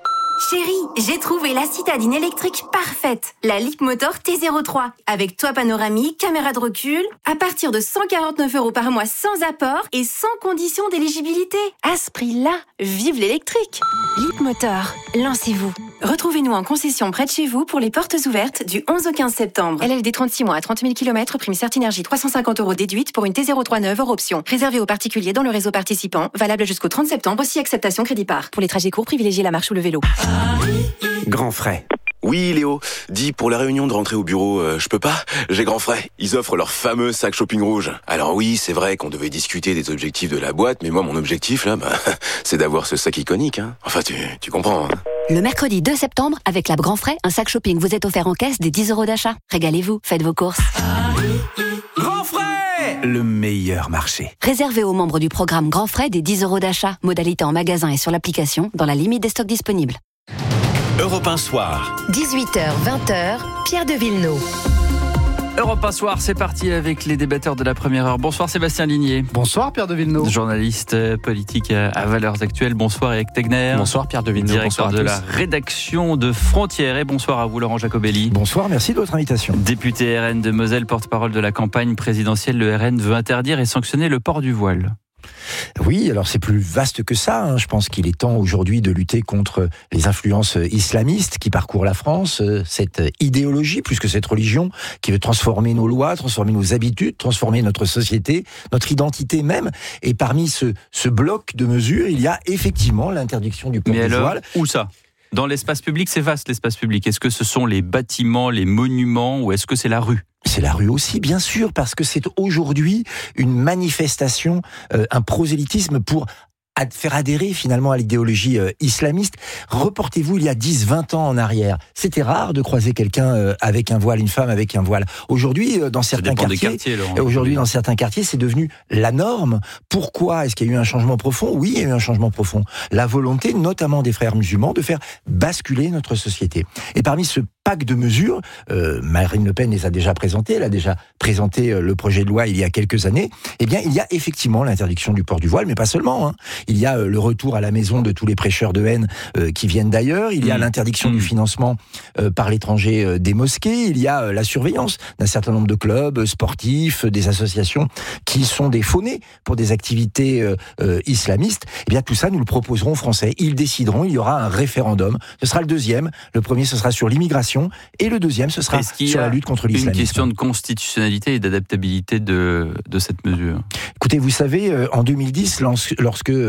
Chérie, j'ai trouvé la citadine électrique parfaite. La Leapmotor T03. Avec toit panoramique, caméra de recul. À partir de 149 € par mois sans apport et sans condition d'éligibilité. À ce prix-là, vive l'électrique. Leapmotor, lancez-vous. Retrouvez-nous en concession près de chez vous pour les portes ouvertes du 11 au 15 septembre. LLD 36 mois à 30 000 km, prime Certinergie 350 € déduite pour une T03 neuve hors option. Réservé aux particuliers dans le réseau participant. Valable jusqu'au 30 septembre, aussi acceptation crédit par. Pour les trajets courts, privilégiez la marche ou le vélo. Grand frais. Oui, Léo. Dis, pour la réunion de rentrée au bureau, je peux pas? J'ai grand frais. Ils offrent leur fameux sac shopping rouge. Alors oui, c'est vrai qu'on devait discuter des objectifs de la boîte, mais moi, mon objectif, là, c'est d'avoir ce sac iconique, hein. Enfin, tu comprends, hein. Le mercredi 2 septembre, avec la Grand Frais, un sac shopping vous est offert en caisse des 10 € d'achat. Régalez-vous, faites vos courses. Grand frais! Le meilleur marché. Réservé aux membres du programme Grand Frais des 10 € d'achat. Modalité en magasin et sur l'application, dans la limite des stocks disponibles. Europe 1 soir. 18h, 20h, Pierre de Villeneuve. Europe 1 soir, c'est parti avec les débatteurs de la première heure. Bonsoir Sébastien Ligné. Bonsoir Pierre de Villeneuve. Journaliste politique à Valeurs Actuelles. Bonsoir Eric Tegner. Bonsoir Pierre de Villeneuve. Directeur de la rédaction de Frontières. Et bonsoir à vous Laurent Jacobelli. Bonsoir, merci de votre invitation. Député RN de Moselle, porte-parole de la campagne présidentielle, le RN veut interdire et sanctionner le port du voile. Oui, alors c'est plus vaste que ça, hein. Je pense qu'il est temps aujourd'hui de lutter contre les influences islamistes qui parcourent la France, cette idéologie plus que cette religion qui veut transformer nos lois, transformer nos habitudes, transformer notre société, notre identité même. Et parmi ce bloc de mesures, il y a effectivement l'interdiction du port du voile. Où ça ? Dans l'espace public, c'est vaste l'espace public. Est-ce que ce sont les bâtiments, les monuments ou est-ce que c'est la rue ? C'est la rue aussi, bien sûr, parce que c'est aujourd'hui une manifestation, un prosélytisme pour faire adhérer finalement à l'idéologie islamiste. Reportez-vous il y a 10-20 ans en arrière. C'était rare de croiser quelqu'un avec un voile, une femme avec un voile. Aujourd'hui, dans certains quartiers, c'est devenu la norme. Pourquoi est-ce qu'il y a eu un changement profond ? Oui, il y a eu un changement profond. La volonté, notamment des frères musulmans, de faire basculer notre société. Et parmi ce pack de mesures, Marine Le Pen les a déjà présentées, elle a déjà présenté le projet de loi il y a quelques années, eh bien, il y a effectivement l'interdiction du port du voile, mais pas seulement, hein. Il y a le retour à la maison de tous les prêcheurs de haine qui viennent d'ailleurs. Il y a l'interdiction du financement par l'étranger des mosquées. Il y a la surveillance d'un certain nombre de clubs sportifs, des associations qui sont des faux-nez pour des activités islamistes. Eh bien, tout ça, nous le proposerons aux Français. Ils décideront. Il y aura un référendum. Ce sera le deuxième. Le premier, ce sera sur l'immigration. Et le deuxième, ce sera sur la lutte contre l'islamisme. Une question de constitutionnalité et d'adaptabilité de cette mesure. Écoutez, vous savez, en 2010, lorsque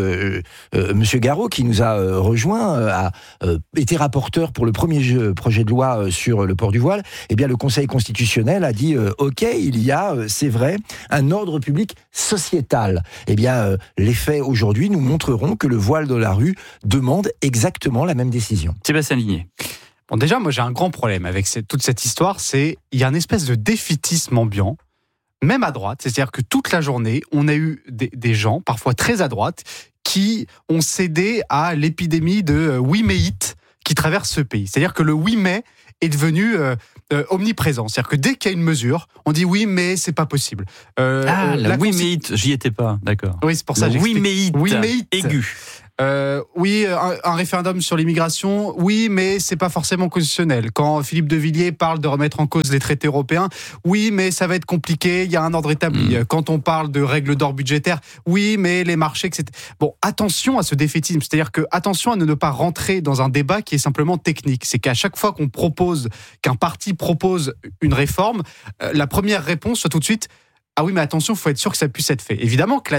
Monsieur Garot, qui nous a rejoint, a été rapporteur pour le premier projet de loi sur le port du voile. Eh bien, le Conseil constitutionnel a dit OK, il y a, c'est vrai, un ordre public sociétal. Eh bien, les faits aujourd'hui nous montreront que le voile de la rue demande exactement la même décision. Sébastien Ligné. Bon, déjà, moi, j'ai un grand problème avec toute cette histoire, c'est il y a une espèce de défaitisme ambiant, même à droite. C'est-à-dire que toute la journée, on a eu des gens, parfois très à droite, qui ont cédé à l'épidémie de oui mais it qui traverse ce pays. C'est-à-dire que le oui mais est devenu omniprésent. C'est-à-dire que dès qu'il y a une mesure, on dit oui mais c'est pas possible. La oui mais it, j'y étais pas, d'accord. Oui, c'est pour ça. Oui mais it aigu. Oui, un référendum sur l'immigration, oui, mais c'est pas forcément constitutionnel. Quand Philippe de Villiers parle de remettre en cause les traités européens, oui, mais ça va être compliqué, il y a un ordre établi. Quand on parle de règles d'or budgétaires, oui, mais les marchés, etc. Bon, attention à ce défaitisme, c'est-à-dire que attention à ne pas rentrer dans un débat qui est simplement technique. C'est qu'à chaque fois qu'un parti propose une réforme, la première réponse soit tout de suite: ah oui, mais attention, il faut être sûr que ça puisse être fait. Évidemment que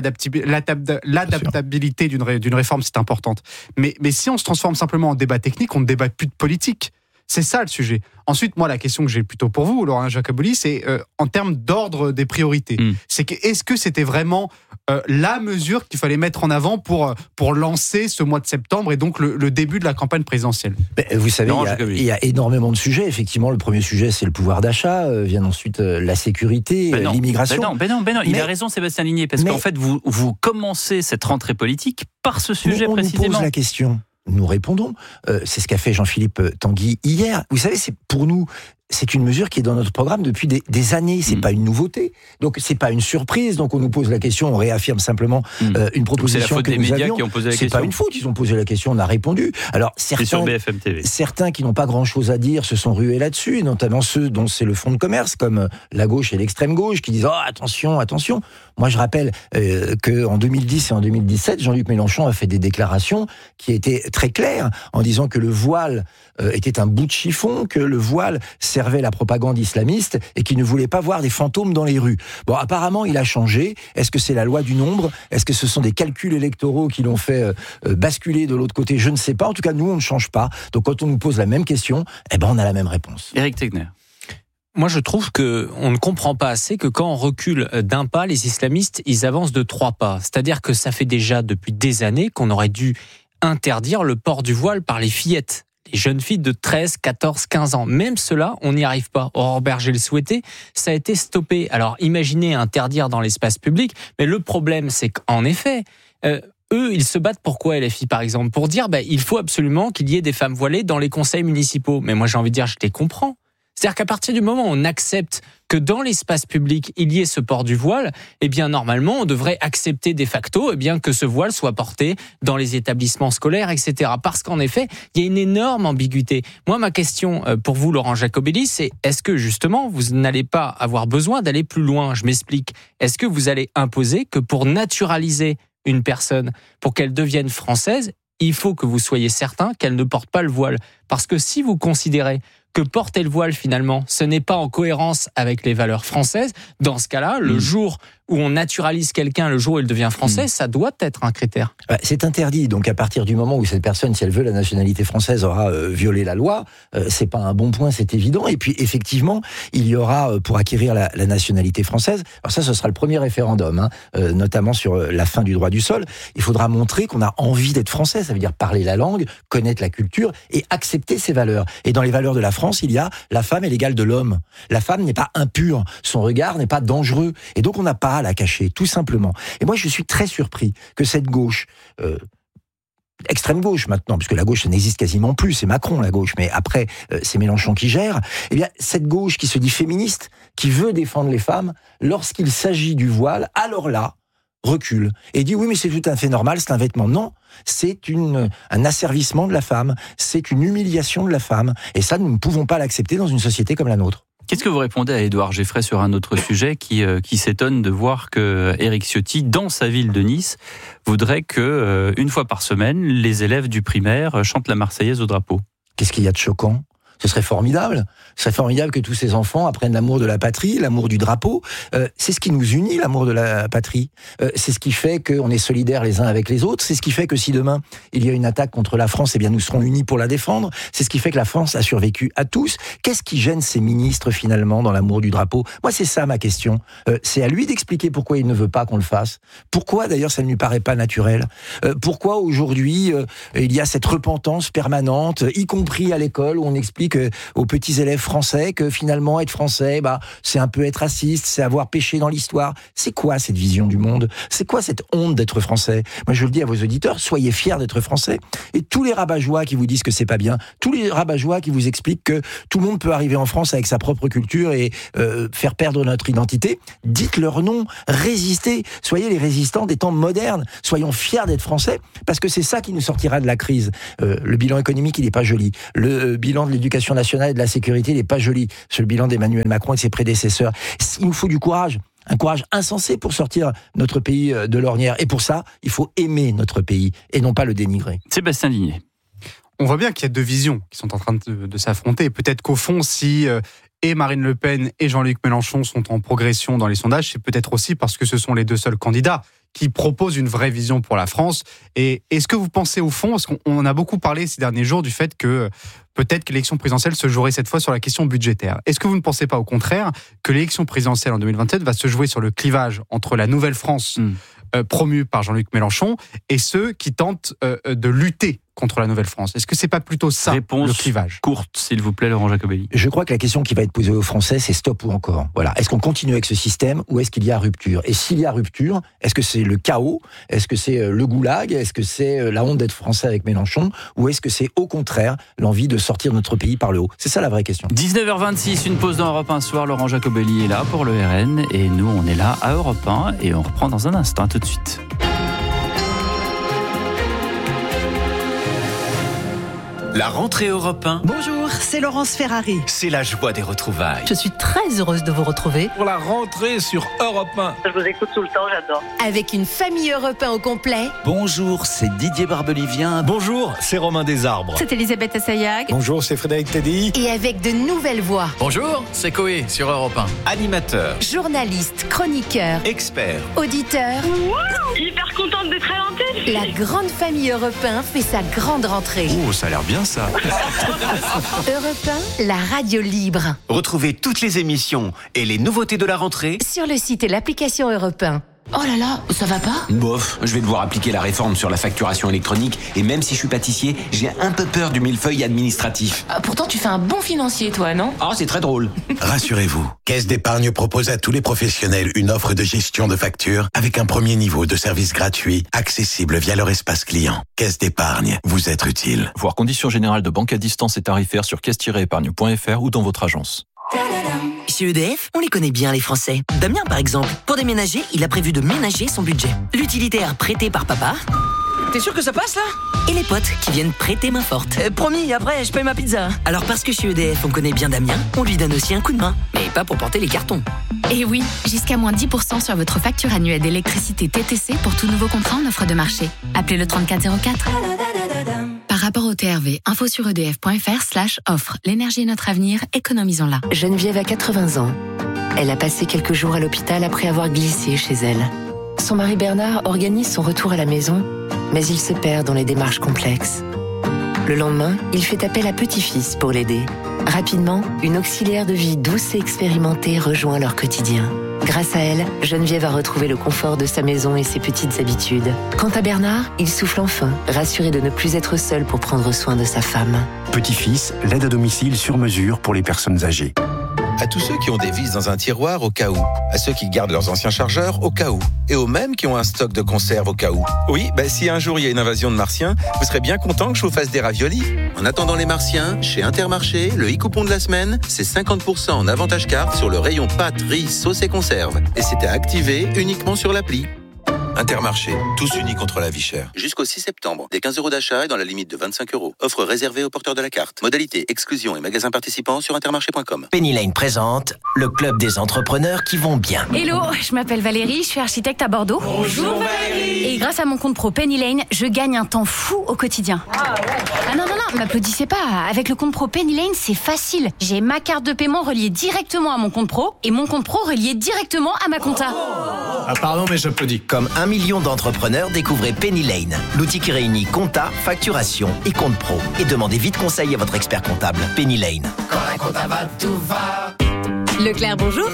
l'adaptabilité d'une réforme, c'est importante. Mais si on se transforme simplement en débat technique, on ne débat plus de politique. C'est ça le sujet. Ensuite, moi, la question que j'ai plutôt pour vous, Laurent Jacoboli, c'est en termes d'ordre des priorités. Est-ce que c'était vraiment la mesure qu'il fallait mettre en avant pour lancer ce mois de septembre et donc le début de la campagne présidentielle? Vous savez, il y a énormément de sujets. Effectivement, le premier sujet, c'est le pouvoir d'achat. Vient ensuite la sécurité, l'immigration. Ben non, il a raison, Sébastien Ligné, parce qu'en fait, vous commencez cette rentrée politique par ce sujet précisément. On nous pose la question. Nous répondons. C'est ce qu'a fait Jean-Philippe Tanguy hier. Vous savez, pour nous, c'est une mesure qui est dans notre programme depuis des années. C'est pas une nouveauté. Donc, c'est pas une surprise. Donc, on nous pose la question, on réaffirme simplement une proposition que nous avions. C'est la faute des médias qui ont posé la question. C'est pas une faute. Ils ont posé la question, on a répondu. Alors, certains qui n'ont pas grand-chose à dire se sont rués là-dessus, notamment ceux dont c'est le fonds de commerce, comme la gauche et l'extrême gauche, qui disent « Oh, attention, attention ». Moi, je rappelle qu'en 2010 et en 2017, Jean-Luc Mélenchon a fait des déclarations qui étaient très claires, en disant que le voile était un bout de chiffon, que le voile servait la propagande islamiste et qu'il ne voulait pas voir des fantômes dans les rues. Bon, apparemment, il a changé. Est-ce que c'est la loi du nombre? Est-ce que ce sont des calculs électoraux qui l'ont fait basculer de l'autre côté? Je ne sais pas. En tout cas, nous, on ne change pas. Donc, quand on nous pose la même question, on a la même réponse. Éric Tegner. Moi, je trouve qu'on ne comprend pas assez que quand on recule d'un pas, les islamistes, ils avancent de 3 pas. C'est-à-dire que ça fait déjà depuis des années qu'on aurait dû interdire le port du voile par les fillettes. Les jeunes filles de 13, 14, 15 ans. Même cela, on n'y arrive pas. Aurore Berger le souhaitait, ça a été stoppé. Alors, imaginez interdire dans l'espace public, mais le problème, c'est qu'en effet, eux, ils se battent pour quoi, LFI, par exemple? Pour dire, il faut absolument qu'il y ait des femmes voilées dans les conseils municipaux. Mais moi, j'ai envie de dire, je les comprends. C'est-à-dire qu'à partir du moment où on accepte que dans l'espace public, il y ait ce port du voile, normalement, on devrait accepter de facto, que ce voile soit porté dans les établissements scolaires, etc. Parce qu'en effet, il y a une énorme ambiguïté. Moi, ma question pour vous, Laurent Jacobelli, c'est est-ce que justement, vous n'allez pas avoir besoin d'aller plus loin? Je m'explique. Est-ce que vous allez imposer que pour naturaliser une personne, pour qu'elle devienne française, il faut que vous soyez certain qu'elle ne porte pas le voile? Parce que si vous considérez que porter le voile, finalement, ce n'est pas en cohérence avec les valeurs françaises, dans ce cas-là, le jour où on naturalise quelqu'un, le jour où il devient français, ça doit être un critère. C'est interdit. Donc, à partir du moment où cette personne, si elle veut la nationalité française, aura violé la loi, c'est pas un bon point, c'est évident. Et puis, effectivement, il y aura, pour acquérir la nationalité française, alors ça, ce sera le premier référendum, notamment sur la fin du droit du sol, il faudra montrer qu'on a envie d'être français. Ça veut dire parler la langue, connaître la culture et accepter ses valeurs. Et dans les valeurs de la France, il y a la femme est l'égale de l'homme. La femme n'est pas impure. Son regard n'est pas dangereux. Et donc, on n'a pas à la cacher, tout simplement. Et moi, je suis très surpris que cette gauche, extrême gauche maintenant, puisque la gauche, ça n'existe quasiment plus, c'est Macron la gauche, mais après, c'est Mélenchon qui gère, cette gauche qui se dit féministe, qui veut défendre les femmes, lorsqu'il s'agit du voile, alors là, recule et dit oui mais c'est tout à fait normal, c'est un vêtement. Non, c'est un asservissement de la femme, c'est une humiliation de la femme, et ça nous ne pouvons pas l'accepter dans une société comme la nôtre. Qu'est-ce que vous répondez à Édouard Geffray sur un autre sujet qui s'étonne de voir que Éric Ciotti, dans sa ville de Nice, voudrait que une fois par semaine, les élèves du primaire chantent la Marseillaise au drapeau? Qu'est-ce qu'il y a de choquant? Ce serait formidable. Ce serait formidable que tous ces enfants apprennent l'amour de la patrie, l'amour du drapeau. C'est ce qui nous unit, l'amour de la patrie. C'est ce qui fait qu'on est solidaires les uns avec les autres. C'est ce qui fait que si demain il y a une attaque contre la France, eh bien nous serons unis pour la défendre. C'est ce qui fait que la France a survécu à tous. Qu'est-ce qui gêne ces ministres finalement dans l'amour du drapeau? Moi, c'est ça ma question. C'est à lui d'expliquer pourquoi il ne veut pas qu'on le fasse. Pourquoi d'ailleurs ça ne lui paraît pas naturel. Pourquoi aujourd'hui il y a cette repentance permanente, y compris à l'école où on explique aux petits élèves français que finalement être français, c'est un peu être raciste, c'est avoir péché dans l'histoire. C'est quoi cette vision du monde? C'est quoi cette honte d'être français? Moi je le dis à vos auditeurs, soyez fiers d'être français. Et tous les rabat-joie qui vous disent que c'est pas bien, tous les rabat-joie qui vous expliquent que tout le monde peut arriver en France avec sa propre culture et faire perdre notre identité, dites leur non, résistez, soyez les résistants des temps modernes, soyons fiers d'être français, parce que c'est ça qui nous sortira de la crise. Le bilan économique, il n'est pas joli. Le bilan de l'éducation nationale et de la sécurité, il n'est pas joli. C'est le bilan d'Emmanuel Macron et de ses prédécesseurs. Il nous faut du courage. Un courage insensé pour sortir notre pays de l'ornière. Et pour ça, il faut aimer notre pays et non pas le dénigrer. Sébastien Ligné. On voit bien qu'il y a deux visions qui sont en train de s'affronter. Peut-être qu'au fond, si et Marine Le Pen et Jean-Luc Mélenchon sont en progression dans les sondages, c'est peut-être aussi parce que ce sont les deux seuls candidats qui proposent une vraie vision pour la France. Et est-ce que vous pensez au fond, parce qu'on a beaucoup parlé ces derniers jours du fait que peut-être que l'élection présidentielle se jouerait cette fois sur la question budgétaire. Est-ce que vous ne pensez pas au contraire que l'élection présidentielle en 2027 va se jouer sur le clivage entre la nouvelle France promue par Jean-Luc Mélenchon et ceux qui tentent de lutter contre la Nouvelle-France? Est-ce que c'est pas plutôt ça, le clivage? Courte, s'il vous plaît, Laurent Jacobelli. Je crois que la question qui va être posée aux Français, c'est stop ou encore. Voilà. Est-ce qu'on continue avec ce système ou est-ce qu'il y a rupture? Et s'il y a rupture, est-ce que c'est le chaos? Est-ce que c'est le goulag? Est-ce que c'est la honte d'être français avec Mélenchon? Ou est-ce que c'est au contraire l'envie de sortir notre pays par le haut? C'est ça la vraie question. 19h26, une pause dans Europe 1 soir. Laurent Jacobelli est là pour le RN et nous, on est là à Europe 1 et on reprend dans un instant. Tout de suite. La rentrée Europe 1. Bonjour, c'est Laurence Ferrari. C'est la joie des retrouvailles. Je suis très heureuse de vous retrouver. Pour la rentrée sur Europe 1. Je vous écoute tout le temps, j'adore. Avec une famille Europe 1 au complet. Bonjour, c'est Didier Barbelivien. Bonjour, c'est Romain Desarbres. C'est Elisabeth Assayag. Bonjour, c'est Frédéric Teddy. Et avec de nouvelles voix. Bonjour, c'est Coé sur Europe 1. Animateur. Journaliste, chroniqueur. Expert. Auditeur. Hyper contente d'être à l'antenne. La grande famille Europe 1 fait sa grande rentrée. Oh, ça a l'air bien ça. Europe 1, la radio libre. Retrouvez toutes les émissions et les nouveautés de la rentrée sur le site et l'application Europe 1. Oh là là, ça va pas? Bof, je vais devoir appliquer la réforme sur la facturation électronique et même si je suis pâtissier, j'ai un peu peur du millefeuille administratif. Pourtant, tu fais un bon financier, toi, non? Ah, c'est très drôle. Rassurez-vous, Caisse d'épargne propose à tous les professionnels une offre de gestion de factures avec un premier niveau de service gratuit, accessible via leur espace client. Caisse d'épargne, vous êtes utile. Voir conditions générales de banque à distance et tarifaires sur caisse-épargne.fr ou dans votre agence. Chez EDF, on les connaît bien les Français. Damien par exemple, pour déménager, il a prévu de ménager son budget. L'utilitaire prêté par papa. T'es sûr que ça passe là? Et les potes qui viennent prêter main forte. Promis, après je paye ma pizza. Alors parce que chez EDF on connaît bien Damien, on lui donne aussi un coup de main. Mais pas pour porter les cartons. Et oui, jusqu'à moins 10% sur votre facture annuelle d'électricité TTC pour tout nouveau contrat en offre de marché. Appelez le 3404. Par rapport au TRV, info sur edf.fr/offre. L'énergie est notre avenir, économisons-la. Geneviève a 80 ans. Elle a passé quelques jours à l'hôpital après avoir glissé chez elle. Son mari Bernard organise son retour à la maison, mais il se perd dans les démarches complexes. Le lendemain, il fait appel à petit-fils pour l'aider. Rapidement, une auxiliaire de vie douce et expérimentée rejoint leur quotidien. Grâce à elle, Geneviève a retrouvé le confort de sa maison et ses petites habitudes. Quant à Bernard, il souffle enfin, rassuré de ne plus être seul pour prendre soin de sa femme. Petit-fils, l'aide à domicile sur mesure pour les personnes âgées. À tous ceux qui ont des vis dans un tiroir au cas où, à ceux qui gardent leurs anciens chargeurs au cas où, et aux mêmes qui ont un stock de conserve au cas où. Oui, si un jour il y a une invasion de martiens, vous serez bien content que je vous fasse des raviolis. En attendant les martiens, chez Intermarché, le e-coupon de la semaine, c'est 50% en avantage carte sur le rayon pâtes, riz, sauce et conserve. Et c'était activé uniquement sur l'appli. Intermarché, tous unis contre la vie chère. Jusqu'au 6 septembre, des 15 € d'achat et dans la limite de 25 €. Offre réservée aux porteurs de la carte. Modalité, exclusion et magasins participants sur intermarché.com. Penny Lane présente le club des entrepreneurs qui vont bien. Hello, je m'appelle Valérie, je suis architecte à Bordeaux. Bonjour Valérie. Et grâce à mon compte pro Penny Lane, je gagne un temps fou au quotidien. Ah non, M'applaudissez pas, avec le compte pro Penny Lane, c'est facile. J'ai ma carte de paiement reliée directement à mon compte pro et mon compte pro relié directement à ma compta. Ah pardon, mais j'applaudis. Comme 1 million d'entrepreneurs, découvrez Penny Lane, l'outil qui réunit compta, facturation et compte pro. Et demandez vite conseil à votre expert comptable. Penny Lane. Quand la compta va, tout va. Leclerc, bonjour.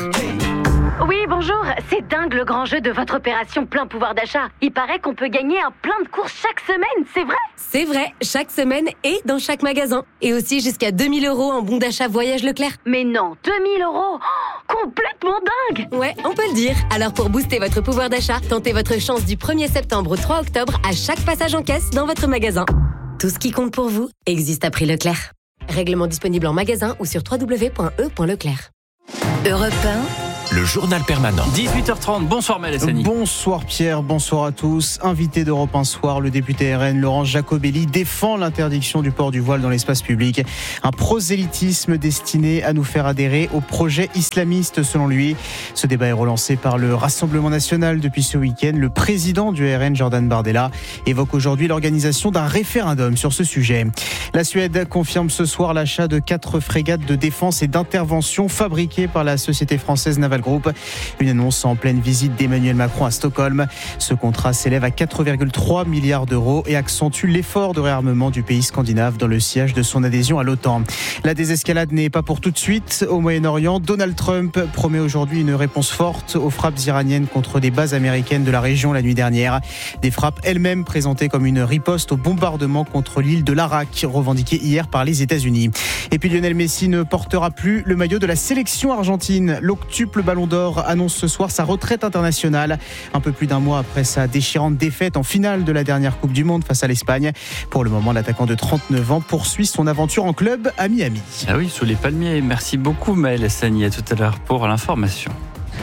Oui, bonjour. C'est dingue le grand jeu de votre opération plein pouvoir d'achat. Il paraît qu'on peut gagner un plein de courses chaque semaine, c'est vrai ? C'est vrai, chaque semaine et dans chaque magasin. Et aussi jusqu'à 2000 € en bon d'achat voyage Leclerc. Mais non, 2000 €, complètement dingue. Ouais, on peut le dire. Alors pour booster votre pouvoir d'achat, tentez votre chance du 1er septembre au 3 octobre à chaque passage en caisse dans votre magasin. Tout ce qui compte pour vous existe à prix Leclerc. Règlement disponible en magasin ou sur www.e.leclerc. Europe 1. Le journal permanent. 18h30, bonsoir Mélanie. Bonsoir Pierre, bonsoir à tous. Invité d'Europe 1 soir, le député RN Laurent Jacobelli défend l'interdiction du port du voile dans l'espace public. Un prosélytisme destiné à nous faire adhérer au projet islamiste selon lui. Ce débat est relancé par le Rassemblement national depuis ce week-end. Le président du RN, Jordan Bardella, évoque aujourd'hui l'organisation d'un référendum sur ce sujet. La Suède confirme ce soir l'achat de 4 frégates de défense et d'intervention fabriquées par la société française Naval Group. Une annonce en pleine visite d'Emmanuel Macron à Stockholm. Ce contrat s'élève à 4,3 milliards d'euros et accentue l'effort de réarmement du pays scandinave dans le sillage de son adhésion à l'OTAN. La désescalade n'est pas pour tout de suite. Au Moyen-Orient, Donald Trump promet aujourd'hui une réponse forte aux frappes iraniennes contre des bases américaines de la région la nuit dernière. Des frappes elles-mêmes présentées comme une riposte au bombardement contre l'île de l'Arak, revendiquée hier par les États-Unis. Et puis Lionel Messi ne portera plus le maillot de la sélection argentine. L'octuple Ballon d'Or annonce ce soir sa retraite internationale. Un peu plus d'un mois après sa déchirante défaite en finale de la dernière Coupe du Monde face à l'Espagne. Pour le moment, l'attaquant de 39 ans poursuit son aventure en club à Miami. Ah oui, sous les palmiers. Merci beaucoup Maël Sani. À tout à l'heure pour l'information.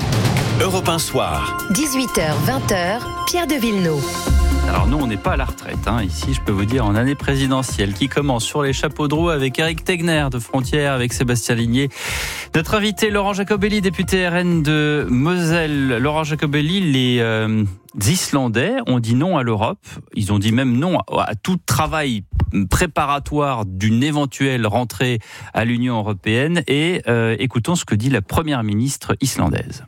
Europe 1 soir. 18h, 20h, Pierre de Villeneuve. Alors nous, on n'est pas à la retraite. Ici, je peux vous dire, en année présidentielle, qui commence sur les chapeaux de roue avec Éric Tegner de Frontières, avec Sébastien Ligné. Notre invité, Laurent Jacobelli, député RN de Moselle. Laurent Jacobelli, les Islandais ont dit non à l'Europe. Ils ont dit même non à tout travail préparatoire d'une éventuelle rentrée à l'Union européenne. Et écoutons ce que dit la première ministre islandaise.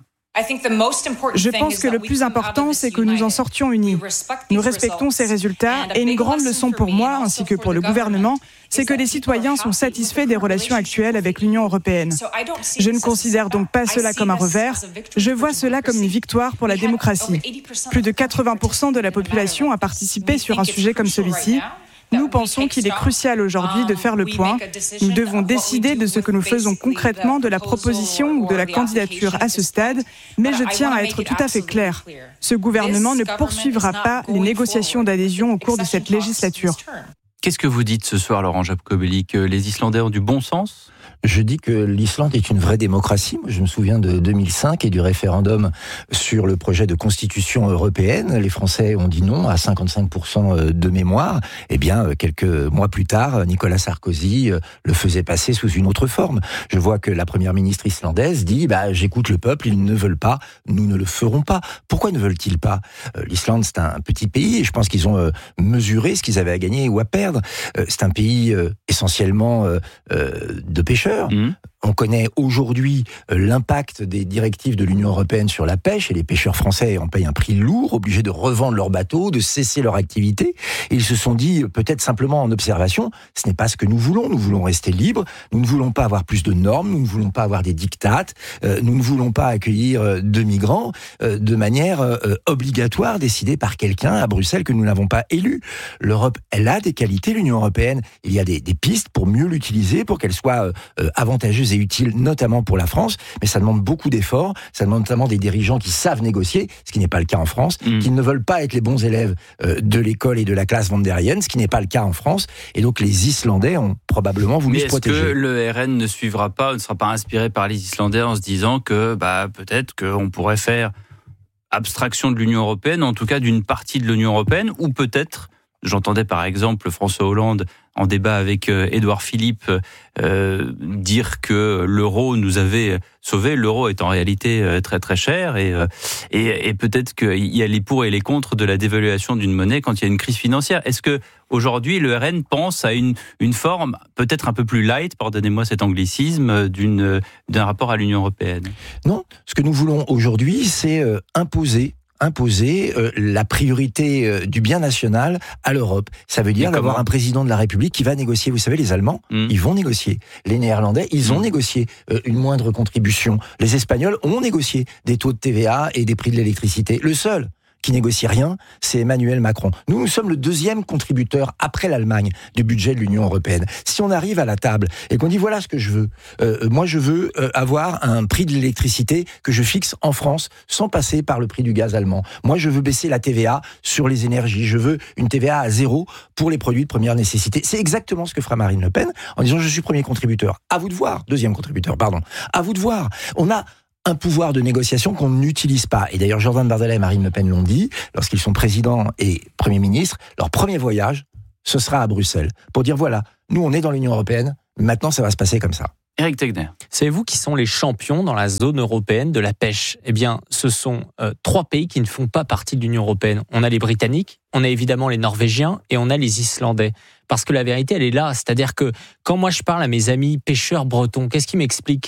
Je pense que le plus important, c'est que nous en sortions unis. Nous respectons ces résultats et une grande leçon pour moi, ainsi que pour le gouvernement, c'est que les citoyens sont satisfaits des relations actuelles avec l'Union européenne. Je ne considère donc pas cela comme un revers, je vois cela comme une victoire pour la démocratie. Plus de 80% de la population a participé sur un sujet comme celui-ci. Nous pensons qu'il est crucial aujourd'hui de faire le point. Nous devons décider de ce que nous faisons concrètement de la proposition ou de la candidature à ce stade, mais je tiens à être tout à fait clair. Ce gouvernement ne poursuivra pas les négociations d'adhésion au cours de cette législature. Qu'est-ce que vous dites ce soir, Laurent Jacobelli, que les Islandais ont du bon sens ? Je dis que l'Islande est une vraie démocratie. Je me souviens de 2005 et du référendum sur le projet de constitution européenne. Les Français ont dit non à 55% de mémoire. Eh bien, quelques mois plus tard, Nicolas Sarkozy le faisait passer sous une autre forme. Je vois que la première ministre islandaise dit j'écoute le peuple, ils ne veulent pas, nous ne le ferons pas. Pourquoi ne veulent-ils pas ? L'Islande, c'est un petit pays et je pense qu'ils ont mesuré ce qu'ils avaient à gagner ou à perdre. C'est un pays essentiellement de pêcheurs. On connaît aujourd'hui l'impact des directives de l'Union européenne sur la pêche et les pêcheurs français en payent un prix lourd, obligés de revendre leurs bateaux, de cesser leur activité. Et ils se sont dit, peut-être simplement en observation, ce n'est pas ce que nous voulons rester libres, nous ne voulons pas avoir plus de normes, nous ne voulons pas avoir des dictates, nous ne voulons pas accueillir de migrants de manière obligatoire, décidée par quelqu'un à Bruxelles que nous n'avons pas élu. L'Europe, elle a des qualités, l'Union européenne, il y a des pistes pour mieux l'utiliser, pour qu'elle soit avantageuse et utile, notamment pour la France, mais ça demande beaucoup d'efforts, ça demande notamment des dirigeants qui savent négocier, ce qui n'est pas le cas en France, qui ne veulent pas être les bons élèves de l'école et de la classe vandérienne, ce qui n'est pas le cas en France, et donc les Islandais ont probablement voulu se protéger. Mais est-ce que le RN ne sera pas inspiré par les Islandais en se disant que peut-être qu'on pourrait faire abstraction de l'Union européenne, en tout cas d'une partie de l'Union européenne, ou peut-être J'entendais par exemple François Hollande en débat avec Édouard Philippe dire que l'euro nous avait sauvés. L'euro est en réalité très très cher et peut-être qu'il y a les pour et les contre de la dévaluation d'une monnaie quand il y a une crise financière. Est-ce que aujourd'hui le RN pense à une forme peut-être un peu plus light, pardonnez-moi cet anglicisme, d'un rapport à l'Union européenne? Non, ce que nous voulons aujourd'hui, c'est imposer la priorité du bien national à l'Europe. Ça veut dire d'avoir un président de la République qui va négocier. Vous savez, les Allemands, ils vont négocier. Les Néerlandais, ils ont négocié une moindre contribution. Les Espagnols ont négocié des taux de TVA et des prix de l'électricité. Le seul qui négocie rien, c'est Emmanuel Macron. Nous sommes le deuxième contributeur, après l'Allemagne, du budget de l'Union européenne. Si on arrive à la table et qu'on dit voilà ce que je veux, moi je veux avoir un prix de l'électricité que je fixe en France sans passer par le prix du gaz allemand. Moi je veux baisser la TVA sur les énergies. Je veux une TVA à 0 pour les produits de première nécessité. C'est exactement ce que fera Marine Le Pen en disant je suis premier contributeur. À vous de voir, deuxième contributeur, pardon. À vous de voir. On a un pouvoir de négociation qu'on n'utilise pas. Et d'ailleurs, Jordan Bardella et Marine Le Pen l'ont dit, lorsqu'ils sont présidents et Premier ministre, leur premier voyage, ce sera à Bruxelles, pour dire voilà, nous on est dans l'Union européenne, maintenant ça va se passer comme ça. Éric Tegner. Savez-vous qui sont les champions dans la zone européenne de la pêche? Eh bien, ce sont 3 pays qui ne font pas partie de l'Union européenne. On a les Britanniques, on a évidemment les Norvégiens et on a les Islandais. Parce que la vérité, elle est là. C'est-à-dire que quand moi je parle à mes amis pêcheurs bretons, qu'est-ce qu'ils m'expliquent?